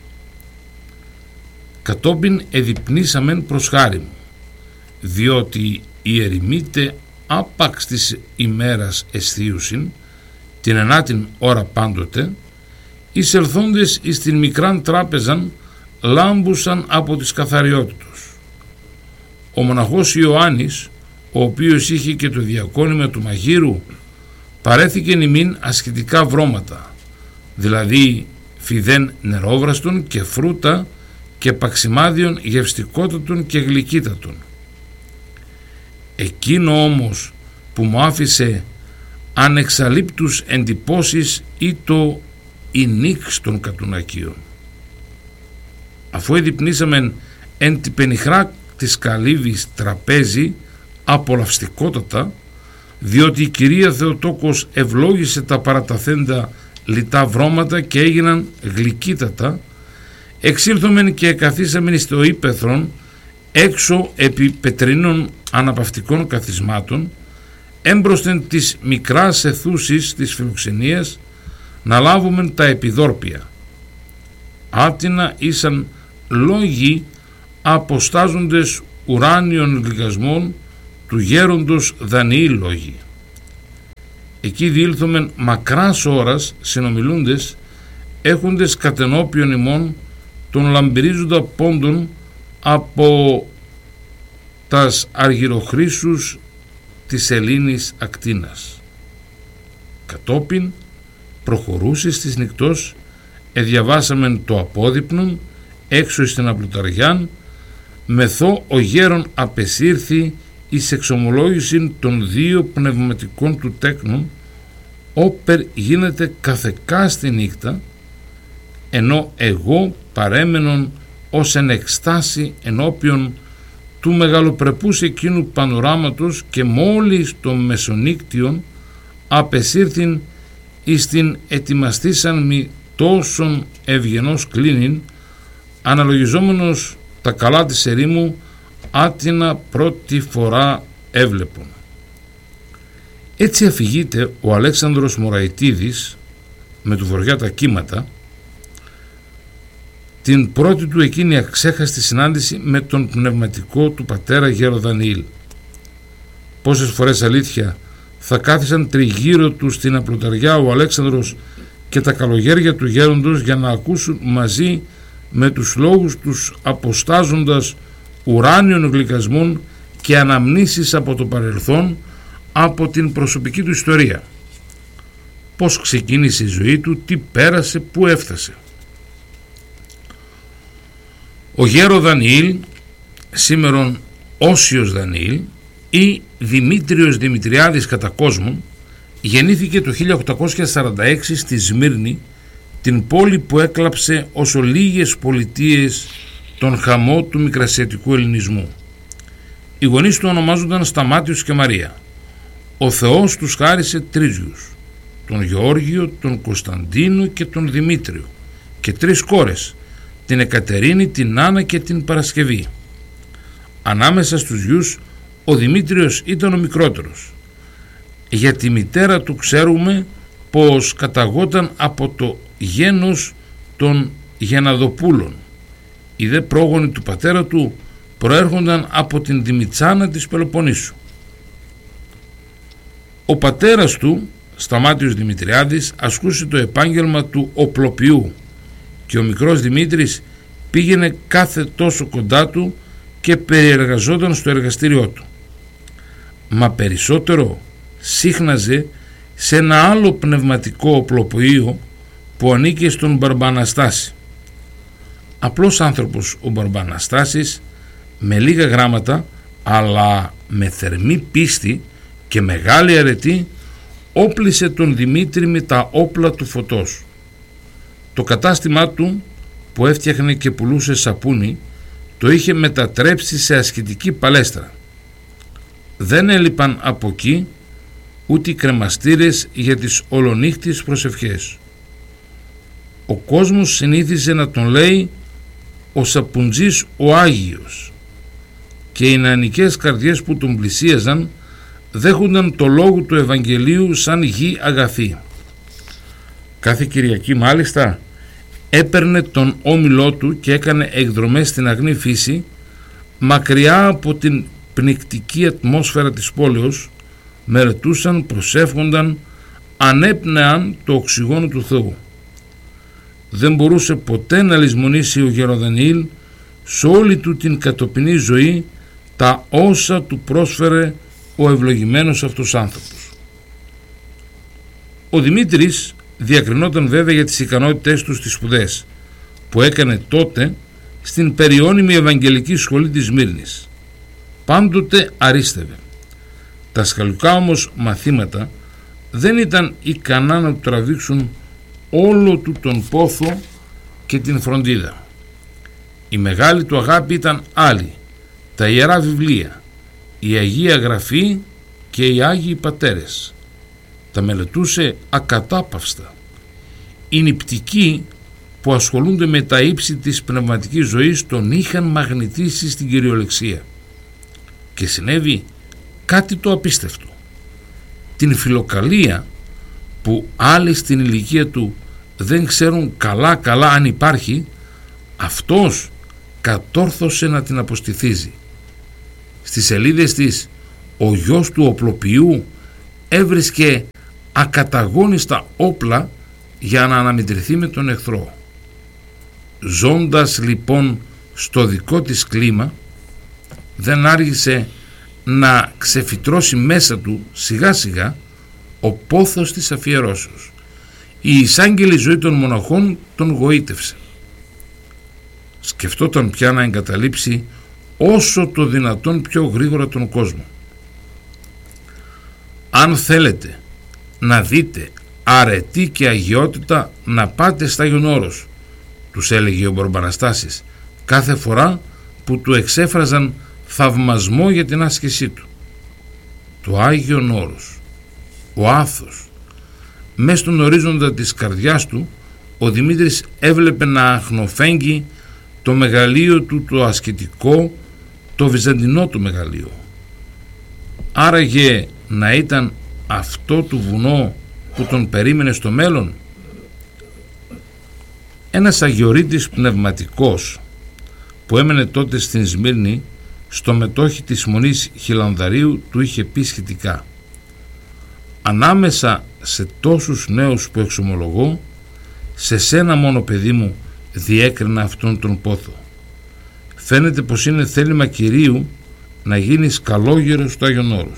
Κατόπιν εδιπνήσαμεν προς χάρη μου, διότι οι ερημίτε άπαξ της ημέρας εστίουσιν, την ενάτην ώρα πάντοτε, εισελθόντες εις την μικράν τράπεζαν λάμπουσαν από τις καθαριότητος. Ο μοναχός Ιωάννης, ο οποίος είχε και το διακόνημα του μαγείρου, παρέθηκε νημήν ασκητικά βρώματα, δηλαδή φιδέν νερόβραστον και φρούτα και παξιμάδιον γευστικότατον και γλυκύτατον. Εκείνο όμως που μου άφησε ανεξαλείπτους εντυπώσεις ή το η νύξ των κατουνακίων. Αφού εδιπνήσαμεν εν τη πενιχρά της καλύβης τραπέζι απολαυστικότατα, διότι η κυρία Θεοτόκος ευλόγησε τα παραταθέντα λιτά βρώματα και έγιναν γλυκύτατα, εξήλθομεν και καθίσαμεν στο ύπαιθρον έξω επί πετρινών αναπαυτικών καθισμάτων, έμπροσθεν της μικράς αιθούσης της φιλοξενίας, να λάβουμε τα επιδόρπια. Άτινα ήσαν λόγοι αποστάζοντες ουράνιων γλυκασμών του γέροντος Δανιήλ λόγοι. Εκεί διήλθομεν μακράς ώρας συνομιλούντες, έχοντες κατενόπιον ημών των λαμπυρίζοντα πόντων από τας αργυροχρήσους της Ελλήνης ακτίνας. Κατόπιν προχωρούσες της νυχτός, εδιαβάσαμεν το απόδειπνον έξω στην απλουταριάν, μεθό ο γέρον απεσύρθη εις εξομολόγηση των δύο πνευματικών του τέκνων, όπερ γίνεται καθεκά στη νύχτα, ενώ εγώ παρέμενον ως εν εκστάση ενώπιον του μεγαλοπρεπούς εκείνου πανοράματος και μόλις το μεσονύκτιον απεσύρθην εις την ετοιμαστήσαν μη τόσον ευγενός κλίνην, αναλογιζόμενος τα καλά της ερήμου άτινα πρώτη φορά έβλεπον. Έτσι αφηγείται ο Αλέξανδρος Μωραϊτίδης με του Βοριά τα κύματα την πρώτη του εκείνη αξέχαστη συνάντηση με τον πνευματικό του πατέρα γέρο Δανιήλ. Πόσες φορές αλήθεια θα κάθισαν τριγύρω του στην απλοταριά ο Αλέξανδρος και τα καλογέρια του γέροντος για να ακούσουν μαζί με τους λόγους τους αποστάζοντας ουράνιων γλυκασμών και αναμνήσεις από το παρελθόν, από την προσωπική του ιστορία. Πώς ξεκίνησε η ζωή του, τι πέρασε, πού έφτασε. Ο γέρο Δανιήλ, σήμερον Όσιος Δανιήλ ή Δημήτριος Δημητριάδης κατά κόσμον, γεννήθηκε το χίλια οκτακόσια σαράντα έξι στη Σμύρνη, την πόλη που έκλαψε όσο λίγες πολιτείες τον χαμό του μικρασιατικού ελληνισμού. Οι γονείς του ονομάζονταν Σταμάτιος και Μαρία. Ο Θεός τους χάρισε τρεις γιους, τον Γεώργιο, τον Κωνσταντίνο και τον Δημήτριο, και τρεις κόρες, την Εκατερίνη, την Άννα και την Παρασκευή. Ανάμεσα στους γιους ο Δημήτριος ήταν ο μικρότερος. Για τη μητέρα του ξέρουμε πως καταγόταν από το γένος των Γεναδοπούλων. Οι δε πρόγονοι του πατέρα του προέρχονταν από την Δημητσάνα της Πελοποννήσου. Ο πατέρας του, Σταμάτιος Δημητριάδης, ασκούσε το επάγγελμα του οπλοποιού και ο μικρός Δημήτρης πήγαινε κάθε τόσο κοντά του και περιεργαζόταν στο εργαστήριό του. Μα περισσότερο σύχναζε σε ένα άλλο πνευματικό οπλοποιείο που ανήκε στον Μπαρμπαναστάση. Απλός άνθρωπος ο Μπαρμπαναστάσης, με λίγα γράμματα αλλά με θερμή πίστη και μεγάλη αρετή, όπλησε τον Δημήτρη με τα όπλα του φωτός. Το κατάστημά του, που έφτιαχνε και πουλούσε σαπούνι, το είχε μετατρέψει σε ασκητική παλέστρα. Δεν έλειπαν από εκεί ούτε οι κρεμαστήρες για τις ολονύχτιες προσευχές. Ο κόσμος συνήθιζε να τον λέει ο Σαπουτζής ο Άγιος και οι νεανικές καρδιές που τον πλησίαζαν δέχονταν το λόγο του Ευαγγελίου σαν γη αγαθή. Κάθε Κυριακή μάλιστα έπαιρνε τον όμιλό του και έκανε εκδρομές στην αγνή φύση, μακριά από την πνικτική ατμόσφαιρα της πόλεως, μελετούσαν, προσεύχονταν, ανέπνεαν το οξυγόνο του Θεού. Δεν μπορούσε ποτέ να λησμονήσει ο Γεροδανιήλ σε όλη του την κατοπινή ζωή τα όσα του πρόσφερε ο ευλογημένος αυτός άνθρωπος. Ο Δημήτρης διακρινόταν βέβαια για τις ικανότητές του στις σπουδές που έκανε τότε στην περιώνυμη Ευαγγελική Σχολή της Σμύρνης. Πάντοτε αρίστευε. Τα σκαλουκά όμως μαθήματα δεν ήταν ικανά να του τραβήξουν όλο του τον πόθο και την φροντίδα. Η μεγάλη του αγάπη ήταν άλλη, τα Ιερά Βιβλία, η Αγία Γραφή και οι Άγιοι Πατέρες. Τα μελετούσε ακατάπαυστα. Οι νηπτικοί που ασχολούνται με τα ύψη της πνευματικής ζωής τον είχαν μαγνητήσει στην κυριολεξία. Και συνέβη κάτι το απίστευτο. Την φιλοκαλία που άλλοι στην ηλικία του δεν ξέρουν καλά καλά αν υπάρχει, αυτός κατόρθωσε να την αποστηθίζει. Στις σελίδες της ο γιος του οπλοποιού έβρισκε ακαταγώνιστα όπλα για να αναμετρηθεί με τον εχθρό. Ζώντας λοιπόν στο δικό της κλίμα, δεν άργησε να ξεφυτρώσει μέσα του σιγά σιγά ο πόθος της αφιερώσεως. Η εισάγγελη ζωή των μοναχών τον γοήτευσε. Σκεφτόταν πια να εγκαταλείψει όσο το δυνατόν πιο γρήγορα τον κόσμο. Αν θέλετε να δείτε αρετή και αγιότητα, να πάτε στα Άγιον Όρος, τους έλεγε ο Μπαρμπαναστάσης κάθε φορά που του εξέφραζαν θαυμασμό για την άσκησή του. Το Άγιον Όρος, ο άθος. Μες στον ορίζοντα της καρδιάς του ο Δημήτρης έβλεπε να αχνοφέγγει το μεγαλείο του, το ασκητικό, το βυζαντινό του μεγαλείο. Άραγε να ήταν αυτό το βουνό που τον περίμενε στο μέλλον? Ένας αγιορείτης πνευματικός που έμενε τότε στην Σμύρνη, στο μετόχι της Μονής Χιλανδαρίου, του είχε πει σχετικά: «Ανάμεσα σε τόσους νέους που εξομολογώ, σε σένα μόνο, παιδί μου, διέκρινα αυτόν τον πόθο. Φαίνεται πως είναι θέλημα Κυρίου να γίνεις καλόγερος στο Άγιον Όρος».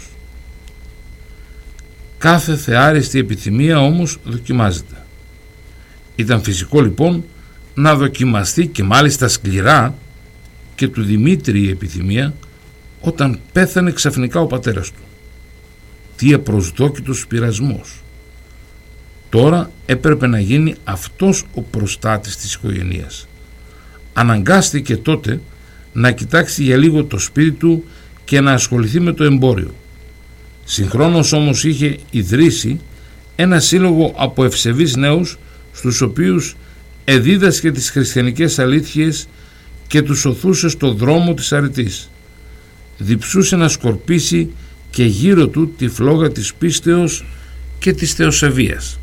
Κάθε θεάριστη επιθυμία όμως δοκιμάζεται. Ήταν φυσικό λοιπόν να δοκιμαστεί, και μάλιστα σκληρά, και του Δημήτρη η επιθυμία όταν πέθανε ξαφνικά ο πατέρας του. Τι απροσδόκητος πειρασμός. Τώρα έπρεπε να γίνει αυτός ο προστάτης της οικογένειας. Αναγκάστηκε τότε να κοιτάξει για λίγο το σπίτι του και να ασχοληθεί με το εμπόριο. Συγχρόνως όμως είχε ιδρύσει ένα σύλλογο από ευσεβείς νέους, στους οποίους εδίδασκε τις χριστιανικές αλήθειες και τους οθούσε στο δρόμο της αρετής. Διψούσε να σκορπίσει και γύρω του τη φλόγα της πίστεως και της θεοσεβίας.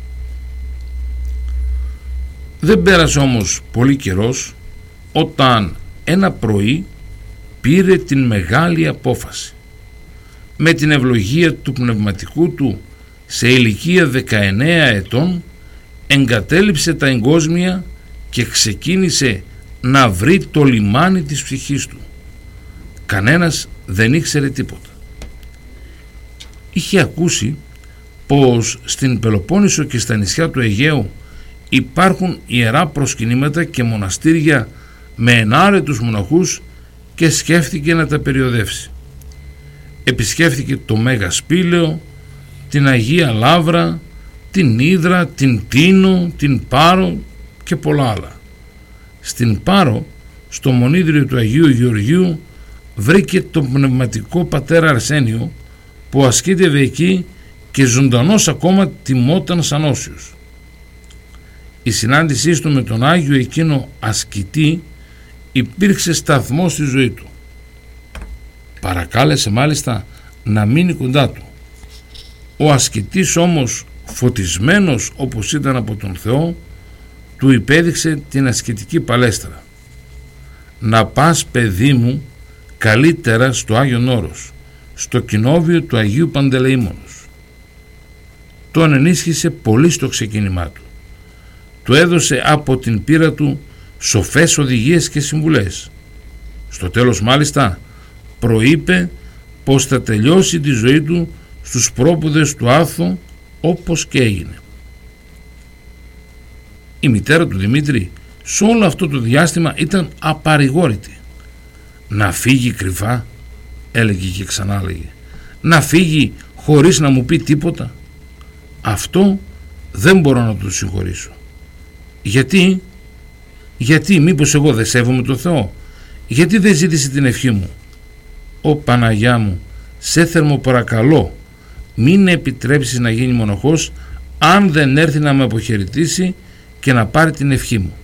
Δεν πέρασε όμως πολύ καιρός όταν ένα πρωί πήρε την μεγάλη απόφαση. Με την ευλογία του πνευματικού του, σε ηλικία δεκαεννέα ετών, εγκατέλειψε τα εγκόσμια και ξεκίνησε να βρει το λιμάνι της ψυχής του. Κανένας δεν ήξερε τίποτα. Είχε ακούσει πως στην Πελοπόννησο και στα νησιά του Αιγαίου υπάρχουν ιερά προσκυνήματα και μοναστήρια με ενάρετους μοναχούς και σκέφτηκε να τα περιοδεύσει. Επισκέφθηκε το Μέγα Σπήλαιο, την Αγία Λαύρα, την Ύδρα, την Τίνο, την Πάρο και πολλά άλλα. Στην Πάρο, στο μονίδριο του Αγίου Γεωργίου, βρήκε τον πνευματικό πατέρα Αρσένιο που ασκήτευε εκεί και ζωντανός ακόμα τιμόταν σαν όσιος. Η συνάντησή του με τον Άγιο εκείνο ασκητή υπήρξε σταθμός στη ζωή του. Παρακάλεσε μάλιστα να μείνει κοντά του. Ο ασκητής όμως, φωτισμένος όπως ήταν από τον Θεό, του υπέδειξε την ασκητική παλέστρα. «Να πας, παιδί μου, καλύτερα στο Άγιον Όρος, στο κοινόβιο του Αγίου Παντελεήμονος». Τον ενίσχυσε πολύ στο ξεκίνημά του. Του έδωσε από την πείρα του σοφές οδηγίες και συμβουλές. Στο τέλος μάλιστα προείπε πως θα τελειώσει τη ζωή του στους πρόπουδες του Άθου, όπως και έγινε. Η μητέρα του Δημήτρη σε όλο αυτό το διάστημα ήταν απαρηγόρητη. «Να φύγει κρυφά», έλεγε και ξανά έλεγε, «να φύγει χωρίς να μου πει τίποτα. Αυτό δεν μπορώ να το συγχωρήσω». Γιατί, γιατί μήπως εγώ δεν σέβομαι το Θεό? Γιατί δεν ζήτησε την ευχή μου? «Ω Παναγιά μου, σε θερμοπαρακαλώ, μην επιτρέψεις να γίνει μοναχός αν δεν έρθει να με αποχαιρετήσει και να πάρει την ευχή μου».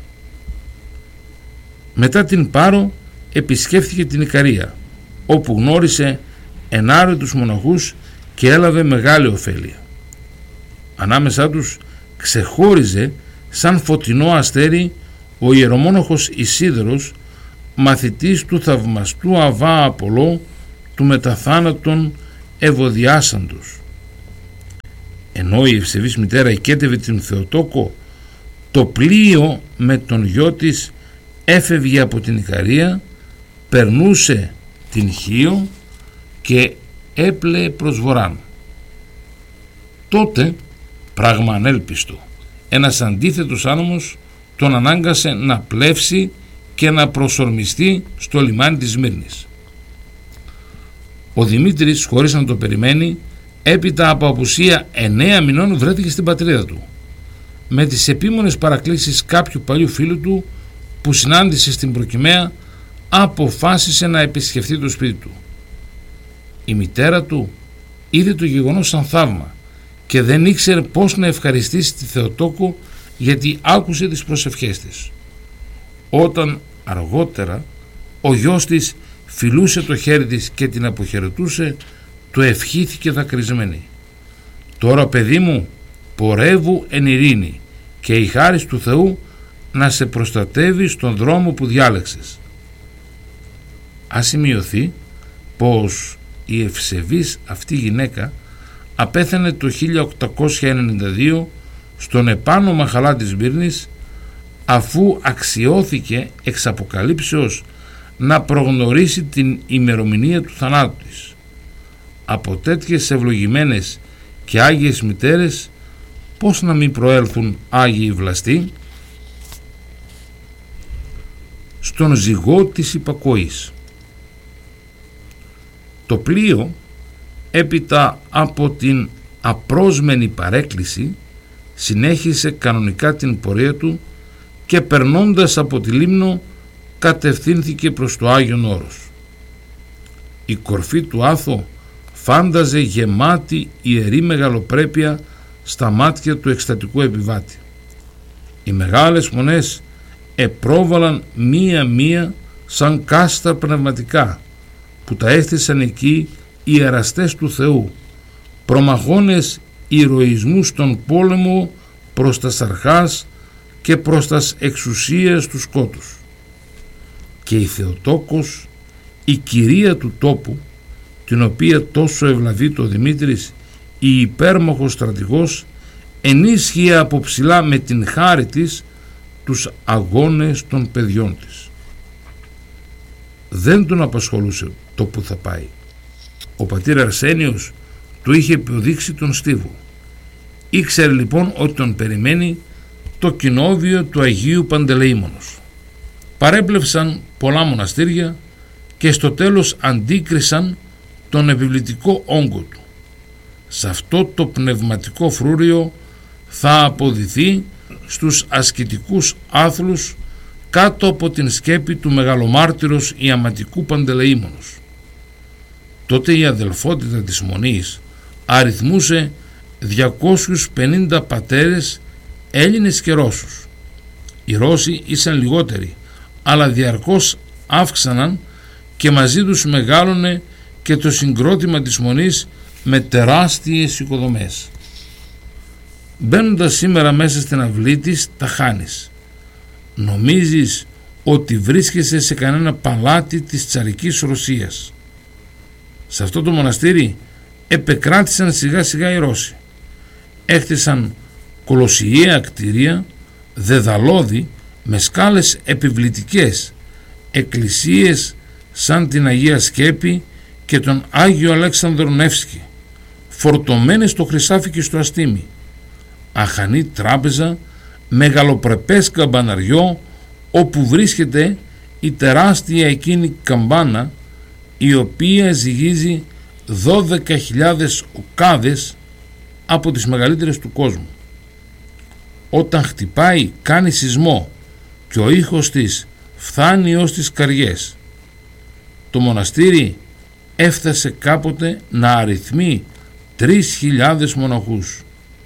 Μετά την Πάρο επισκέφθηκε την Ικαρία, όπου γνώρισε ενάρετους μοναχούς και έλαβε μεγάλη ωφέλεια. Ανάμεσά τους ξεχώριζε σαν φωτεινό αστέρι ο ιερομόναχος Ισίδωρος, μαθητής του θαυμαστού Αβά Απολό, του μεταθάνατον ευωδιάσαντος. Ενώ η ευσεβής μητέρα οικέτευε την Θεοτόκο, το πλοίο με τον γιο της έφευγε από την Ικαρία, περνούσε την Χίο και έπλεε προς βορράν. Τότε, πράγμα ανέλπιστο, ένας αντίθετος άνομος τον ανάγκασε να πλεύσει και να προσορμιστεί στο λιμάνι της Σμύρνης. Ο Δημήτρης, χωρίς να το περιμένει, έπειτα από απουσία εννέα μηνών βρέθηκε στην πατρίδα του, με τις επίμονες παρακλήσεις κάποιου παλιού φίλου του που συνάντησε στην Προκυμαία, αποφάσισε να επισκεφτεί το σπίτι του. Η μητέρα του είδε το γεγονός σαν θαύμα και δεν ήξερε πώς να ευχαριστήσει τη Θεοτόκο, γιατί άκουσε τις προσευχές της. Όταν αργότερα ο γιος της φιλούσε το χέρι της και την αποχαιρετούσε, του ευχήθηκε δακρυσμένη: «Τώρα, παιδί μου, πορεύου εν ειρήνη και η χάρις του Θεού να σε προστατεύει στον δρόμο που διάλεξες». Ας σημειωθεί πως η ευσεβής αυτή γυναίκα απέθανε το χίλια οκτακόσια ενενήντα δύο στον επάνω Μαχαλά της Σμύρνης, αφού αξιώθηκε εξ αποκαλύψεως να προγνωρίσει την ημερομηνία του θανάτου της. Από τέτοιες ευλογημένες και άγιες μητέρες πώς να μην προέλθουν άγιοι βλαστοί? Στον ζυγό της υπακοής. Το πλοίο, έπειτα από την απρόσμενη παρέκκληση, συνέχισε κανονικά την πορεία του και περνώντας από τη Λίμνο κατευθύνθηκε προς το Άγιον Όρος. Η κορφή του Άθο φάνταζε γεμάτη ιερή μεγαλοπρέπεια στα μάτια του εκστατικού επιβάτη. Οι μεγάλες μονές επρόβαλαν μία-μία σαν κάστα πνευματικά που τα έστησαν εκεί οι ιεραστές του Θεού, προμαχώνες ηρωισμού στον πόλεμο προς τας αρχάς και προς τας εξουσίες του σκότους. Και η Θεοτόκος, η κυρία του τόπου, την οποία τόσο ευλαβεί το Δημήτρης, η υπέρμαχος στρατηγός, ενίσχυε από ψηλά με την χάρη της τους αγώνες των παιδιών της. Δεν τον απασχολούσε το που θα πάει. Ο πατήρ Αρσένιος του είχε υποδείξει τον στίβο. Ήξερε λοιπόν ότι τον περιμένει το κοινόβιο του Αγίου Παντελεήμονος. Παρέπλευσαν πολλά μοναστήρια και στο τέλος αντίκρισαν τον επιβλητικό όγκο του. Σε αυτό το πνευματικό φρούριο θα αποδηθεί στους ασκητικούς άθλους κάτω από την σκέπη του μεγαλομάρτυρος Ιαματικού Παντελεήμονος. Τότε η αδελφότητα της Μονής αριθμούσε διακόσιους πενήντα πατέρες, Έλληνες και Ρώσους. Οι Ρώσοι ήσαν λιγότεροι, αλλά διαρκώς αύξαναν και μαζί τους μεγάλωνε και το συγκρότημα της Μονής με τεράστιες οικοδομές. Μπαίνοντας σήμερα μέσα στην αυλή της, τα χάνεις. Νομίζεις ότι βρίσκεσαι σε κανένα παλάτι της τσαρικής Ρωσίας. Σε αυτό το μοναστήρι επεκράτησαν σιγά σιγά οι Ρώσοι. Έχτισαν κολοσιαία κτίρια, δεδαλώδη με σκάλες επιβλητικές, εκκλησίες σαν την Αγία Σκέπη και τον Άγιο Αλέξανδρο Νεύσκι, φορτωμένες στο χρυσάφι και στο αστίμι, αχανή τράπεζα, μεγαλοπρεπές καμπαναριό όπου βρίσκεται η τεράστια εκείνη καμπάνα, η οποία ζυγίζει δώδεκα χιλιάδες οκάδες, από τις μεγαλύτερες του κόσμου. Όταν χτυπάει κάνει σεισμό και ο ήχος της φτάνει ως τις καριές. Το μοναστήρι έφτασε κάποτε να αριθμεί τρεις χιλιάδες μοναχούς.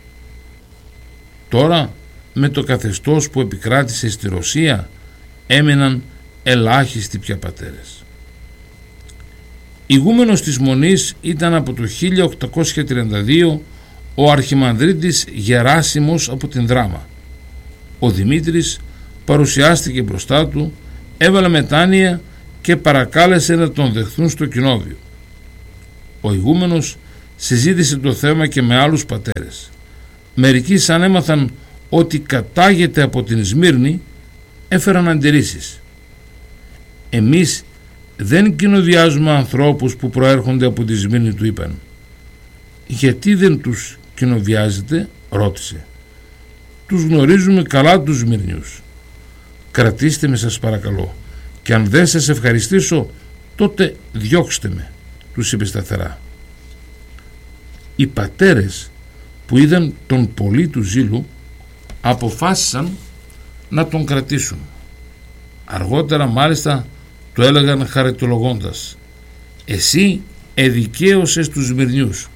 Τώρα, με το καθεστώς που επικράτησε στη Ρωσία, έμεναν ελάχιστοι πια πατέρες. Ηγούμενος της Μονής ήταν από το χίλια οκτακόσια τριάντα δύο ο αρχιμανδρίτης Γεράσιμος από την Δράμα. Ο Δημήτρης παρουσιάστηκε μπροστά του έβαλε μετάνοια και παρακάλεσε να τον δεχθούν στο κοινόβιο. Ο ηγούμενος συζήτησε το θέμα και με άλλους πατέρες. Μερικοί, σαν έμαθαν ότι κατάγεται από την Σμύρνη, έφεραν αντιρρήσεις. «Εμείς δεν κοινοδιάζουμε ανθρώπους που προέρχονται από τη Σμύρνη», του είπαν. «Γιατί δεν τους κοινοβιάζετε?» ρώτησε. «Τους γνωρίζουμε καλά τους Σμυρνιούς. Κρατήστε με, σας παρακαλώ, και αν δεν σας ευχαριστήσω, τότε διώξτε με», τους είπε σταθερά. Οι πατέρες, που είδαν τον πολύ του ζήλου, αποφάσισαν να τον κρατήσουν. Αργότερα μάλιστα το έλεγαν χαριτολογώντας: «Εσύ εδικαίωσες τους Σμυρνιούς».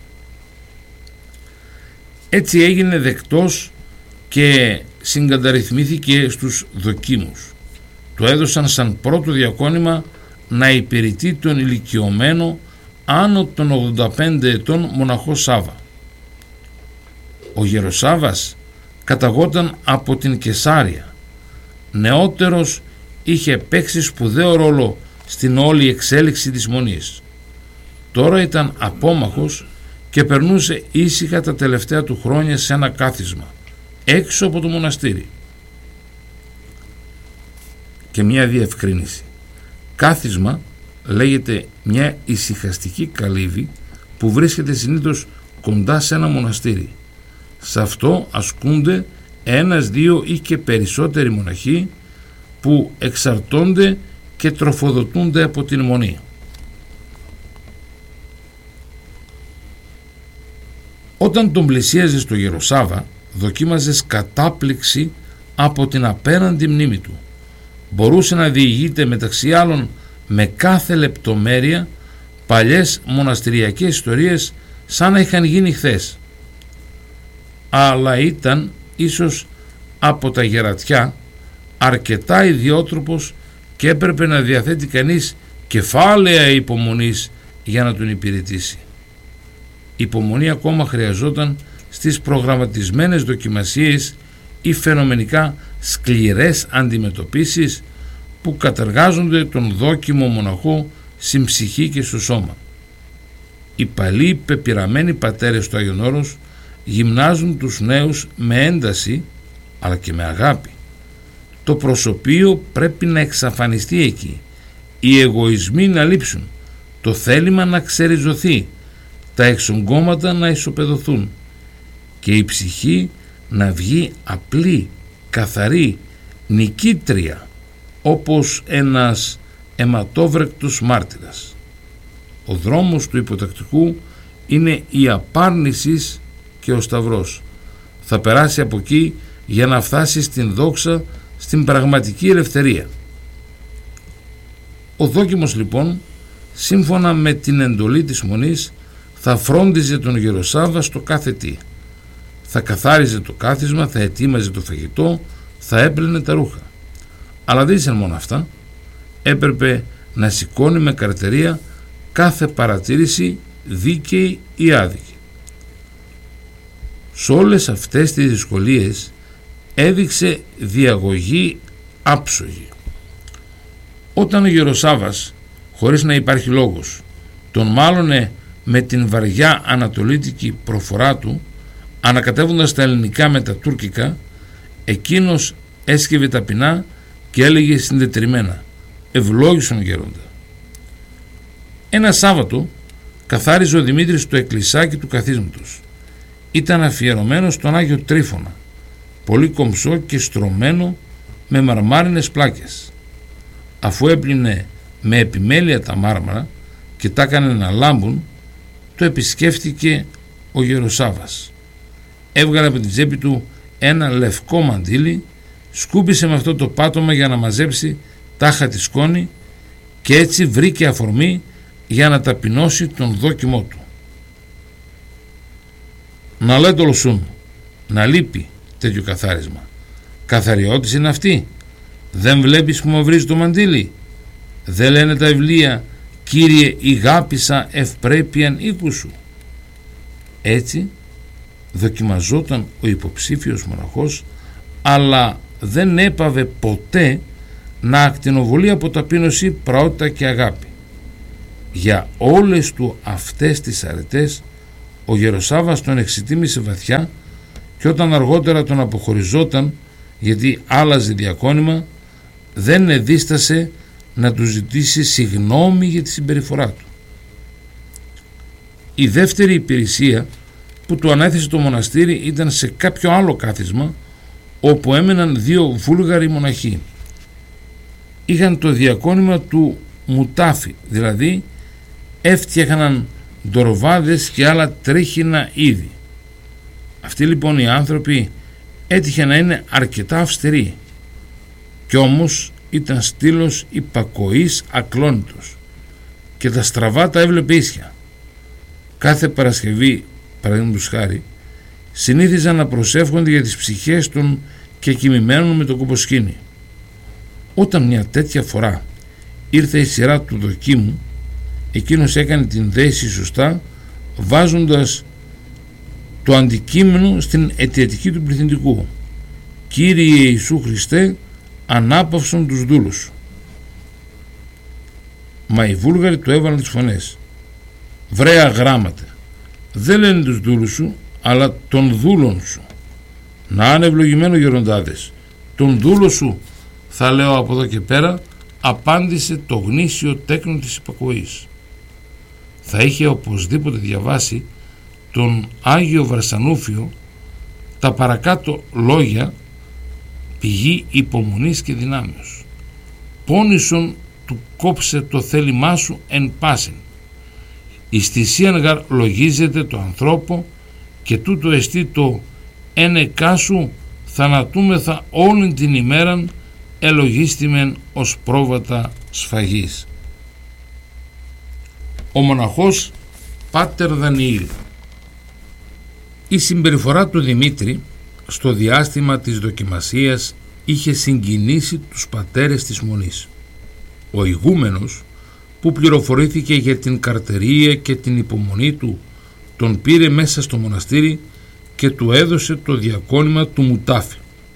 Έτσι έγινε δεκτός και συγκαταρρυθμίθηκε στους δοκίμους. Το έδωσαν σαν πρώτο διακόνημα να υπηρετεί τον ηλικιωμένο άνω των ογδόντα πέντε ετών μοναχό Σάβα. Ο Γεροσάβας καταγόταν από την Κεσάρια. Νεότερος, είχε παίξει σπουδαίο ρόλο στην όλη εξέλιξη της Μονής. Τώρα ήταν απόμαχος και περνούσε ήσυχα τα τελευταία του χρόνια σε ένα κάθισμα έξω από το μοναστήρι. Και μια διευκρίνηση: κάθισμα λέγεται μια ησυχαστική καλύβη που βρίσκεται συνήθως κοντά σε ένα μοναστήρι. Σε αυτό ασκούνται ένας, δύο ή και περισσότεροι μοναχοί που εξαρτώνται και τροφοδοτούνται από την Μονή. Όταν τον πλησίαζε στο Γεροσάβα, δοκίμαζες κατάπληξη από την απέραντη μνήμη του. Μπορούσε να διηγείται μεταξύ άλλων με κάθε λεπτομέρεια παλιές μοναστηριακές ιστορίες σαν να είχαν γίνει χθες. Αλλά ήταν ίσως από τα γερατιά αρκετά ιδιότροπος και έπρεπε να διαθέτει κανείς κεφάλαια υπομονής για να τον υπηρετήσει. Υπομονή ακόμα χρειαζόταν στις προγραμματισμένες δοκιμασίες ή φαινομενικά σκληρές αντιμετωπίσεις που κατεργάζονται τον δόκιμο μοναχό στην ψυχή και στο σώμα. Οι παλιοί πεπειραμένοι πατέρες του Άγιον Όρος γυμνάζουν τους νέους με ένταση αλλά και με αγάπη. Το προσωπείο πρέπει να εξαφανιστεί εκεί, οι εγωισμοί να λείψουν, το θέλημα να ξεριζωθεί, τα εξογκώματα να ισοπεδωθούν και η ψυχή να βγει απλή, καθαρή, νικήτρια, όπως ένας αιματόβρεκτος μάρτυρας. Ο δρόμος του υποτακτικού είναι η απάρνησης και ο σταυρός. Θα περάσει από εκεί για να φτάσει στην δόξα, στην πραγματική ελευθερία. Ο δόκιμος λοιπόν, σύμφωνα με την εντολή της Μονής, θα φρόντιζε τον Γεροσάβα στο κάθε τι. Θα καθάριζε το κάθισμα, θα ετοίμαζε το φαγητό, θα έπλαινε τα ρούχα. Αλλά δεν ήσαν μόνο αυτά. Έπρεπε να σηκώνει με καρτερία κάθε παρατήρηση, δίκαιη ή άδικη. Σε όλες αυτές τις δυσκολίες έδειξε διαγωγή άψογη. Όταν ο Γεροσάβας, χωρίς να υπάρχει λόγος, τον μάλωνε με την βαριά ανατολίτικη προφορά του, ανακατεύοντας τα ελληνικά με τα τουρκικά, εκείνος έσκυβε ταπεινά και έλεγε συντετριμμένα: «Ευλόγησον γέροντα». Ένα Σάββατο καθάριζε ο Δημήτρης το εκκλησάκι του καθίσματος. Ήταν αφιερωμένο στον Άγιο Τρίφωνα, πολύ κομψό και στρωμένο με μαρμάρινες πλάκες. Αφού έπλυνε με επιμέλεια τα μάρμαρα και τα έκανε να λάμπουν, το επισκέφτηκε ο Γεροσάβας. Έβγαλε από την τσέπη του ένα λευκό μαντίλι, σκούπισε με αυτό το πάτωμα για να μαζέψει τάχα τη σκόνη και έτσι βρήκε αφορμή για να ταπεινώσει τον δόκιμό του. «Να λέτε ολοσούν, να λείπει τέτοιο καθάρισμα. Καθαριώτης είναι αυτή. Δεν βλέπεις που μαυρίζει το μαντίλι? Δεν λένε τα βιβλία, Κύριε ηγάπησα ευπρέπειαν οίκου σου?» Έτσι δοκιμαζόταν ο υποψήφιος μοναχός, αλλά δεν έπαβε ποτέ να ακτινοβολεί από ταπείνωση, πραότητα και αγάπη. Για όλες του αυτές τις αρετές ο Γεροσάββας τον εξητίμησε βαθιά, και όταν αργότερα τον αποχωριζόταν γιατί άλλαζε διακόνημα, δεν εδίστασε να του ζητήσει συγνώμη για τη συμπεριφορά του. Η δεύτερη υπηρεσία που του ανέθεσε το μοναστήρι ήταν σε κάποιο άλλο κάθισμα, όπου έμεναν δύο Βούλγαροι μοναχοί. Είχαν το διακόνημα του μουτάφι, δηλαδή έφτιαχναν ντορβάδες και άλλα τρέχινα είδη. Αυτοί λοιπόν οι άνθρωποι έτυχε να είναι αρκετά αυστηροί, κι όμως ήταν στήλος υπακοής ακλόνητος και τα στραβά τα έβλεπε ίσια. Κάθε Παρασκευή, παραδείγματος χάρη, συνήθιζαν να προσεύχονται για τις ψυχές των και κοιμημένων με το κομποσκήνι. Όταν μια τέτοια φορά ήρθε η σειρά του δοκίμου, εκείνος έκανε την δέση σωστά, βάζοντας το αντικείμενο στην αιτιατική του πληθυντικού: «Κύριε Ιησού Χριστέ, ανάπαυσον τους δούλους σου». Μα οι Βούλγαροι του έβαλαν τις φωνές: «Βρέα γράμματα, δεν λένε τους δούλους σου, αλλά των δούλων σου». «Να είναι ευλογημένο γεροντάδες, τον δούλο σου θα λέω από εδώ και πέρα», απάντησε το γνήσιο τέκνο της υπακοής. Θα είχε οπωσδήποτε διαβάσει τον Άγιο Βαρσανούφιο τα παρακάτω λόγια, πηγή υπομονής και δυνάμεως. «Πόνησον του κόψε το θέλημά σου εν πάσιν. Εις θυσίαν γαρ λογίζεται το ανθρώπο, και τούτο εστί το εν εκάσου θανατούμεθα όλην την ημέραν, ελογίστημεν ως πρόβατα σφαγής». Ο μοναχός Πάτερ Δανιήλ. Η συμπεριφορά του Δημήτρη στο διάστημα της δοκιμασίας είχε συγκινήσει τους πατέρες της Μονής. Ο ηγούμενος, που πληροφορήθηκε για την καρτερία και την υπομονή του, τον πήρε μέσα στο μοναστήρι και του έδωσε το διακόνημα του μουτάφι.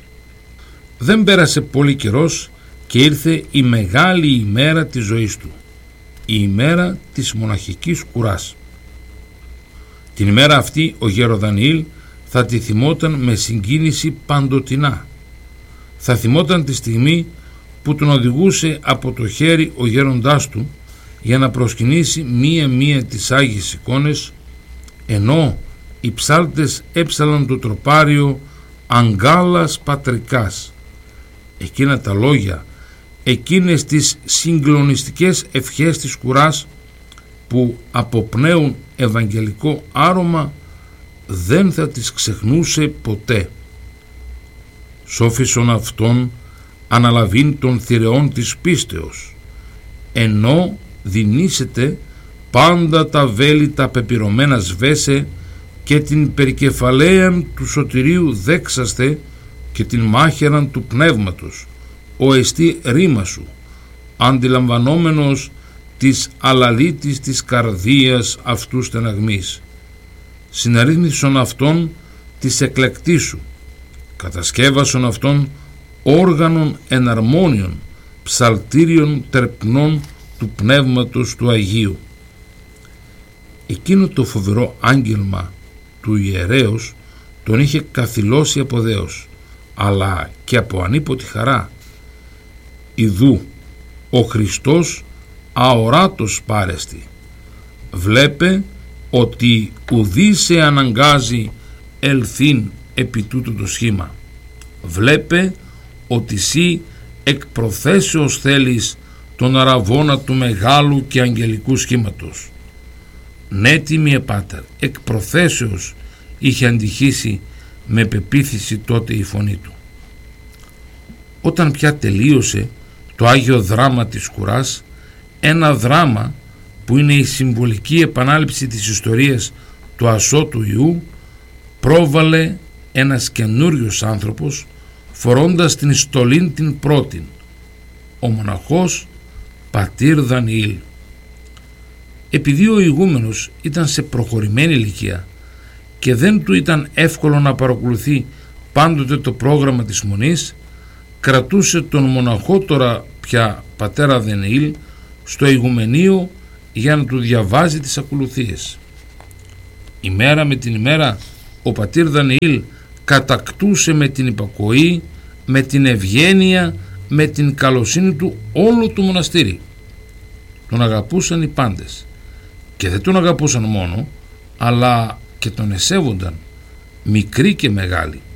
Δεν πέρασε πολύ καιρός και ήρθε η μεγάλη ημέρα της ζωής του, η ημέρα της μοναχικής κουράς. Την ημέρα αυτή ο Γεροδανιήλ θα τη θυμόταν με συγκίνηση παντοτινά. Θα θυμόταν τη στιγμή που τον οδηγούσε από το χέρι ο γέροντάς του για να προσκυνήσει μία-μία τις Άγιες εικόνες, ενώ οι ψάλτες έψαλαν το τροπάριο «Αγκάλας Πατρικάς». Εκείνα τα λόγια, εκείνες τις συγκλονιστικές ευχές της κουράς που αποπνέουν ευαγγελικό άρωμα, δεν θα τις ξεχνούσε ποτέ. «Σόφισον αυτόν αναλαβήν των θηρεών της πίστεως, ενώ δινήσετε πάντα τα βέλη τα πεπυρωμένα σβέσε, και την περικεφαλαίαν του σωτηρίου δέξαστε, και την μάχαιραν του πνεύματος, ο εστί ρήμα σου, αντιλαμβανόμενος της αλαλήτης της καρδίας αυτού στεναγμής. Συναρρύθμισον αυτόν της εκλεκτής σου, κατασκεύασον αυτόν όργανων εναρμόνιων, ψαλτήριων τερπνών του πνεύματος του Αγίου». Εκείνο το φοβερό άγγελμα του ιερέως τον είχε καθυλώσει από δέος, αλλά και από ανίποτη χαρά. «Ιδού ο Χριστός αοράτος πάρεστη. Βλέπε ότι ουδή σε αναγκάζει ελθύν επί τούτο το σχήμα. Βλέπε ότι σύ εκ προθέσεως θέλεις τον αραβώνα του μεγάλου και αγγελικού σχήματος». «Ναι, τιμίε Πάτερ, εκ προθέσεως», είχε αντιχύσει με πεποίθηση τότε η φωνή του. Όταν πια τελείωσε το Άγιο Δράμα της κουράς, ένα δράμα που είναι η συμβολική επανάληψη της ιστορίας του ασώτου Ιού, πρόβαλε ένας καινούριος άνθρωπος φορώντας την στολήν την πρώτην, ο μοναχός Πατήρ Δανιήλ. Επειδή ο ηγούμενος ήταν σε προχωρημένη ηλικία και δεν του ήταν εύκολο να παρακολουθεί πάντοτε το πρόγραμμα της Μονής, κρατούσε τον μοναχό τώρα πια πατέρα Δανιήλ στο ηγουμενείο για να του διαβάζει τις ακολουθίες. Ημέρα με την ημέρα ο πατήρ Δανιήλ κατακτούσε με την υπακοή, με την ευγένεια, με την καλοσύνη του όλο το μοναστήρι. Τον αγαπούσαν οι πάντες και δεν τον αγαπούσαν μόνο, αλλά και τον εσέβονταν, μικροί και μεγάλοι.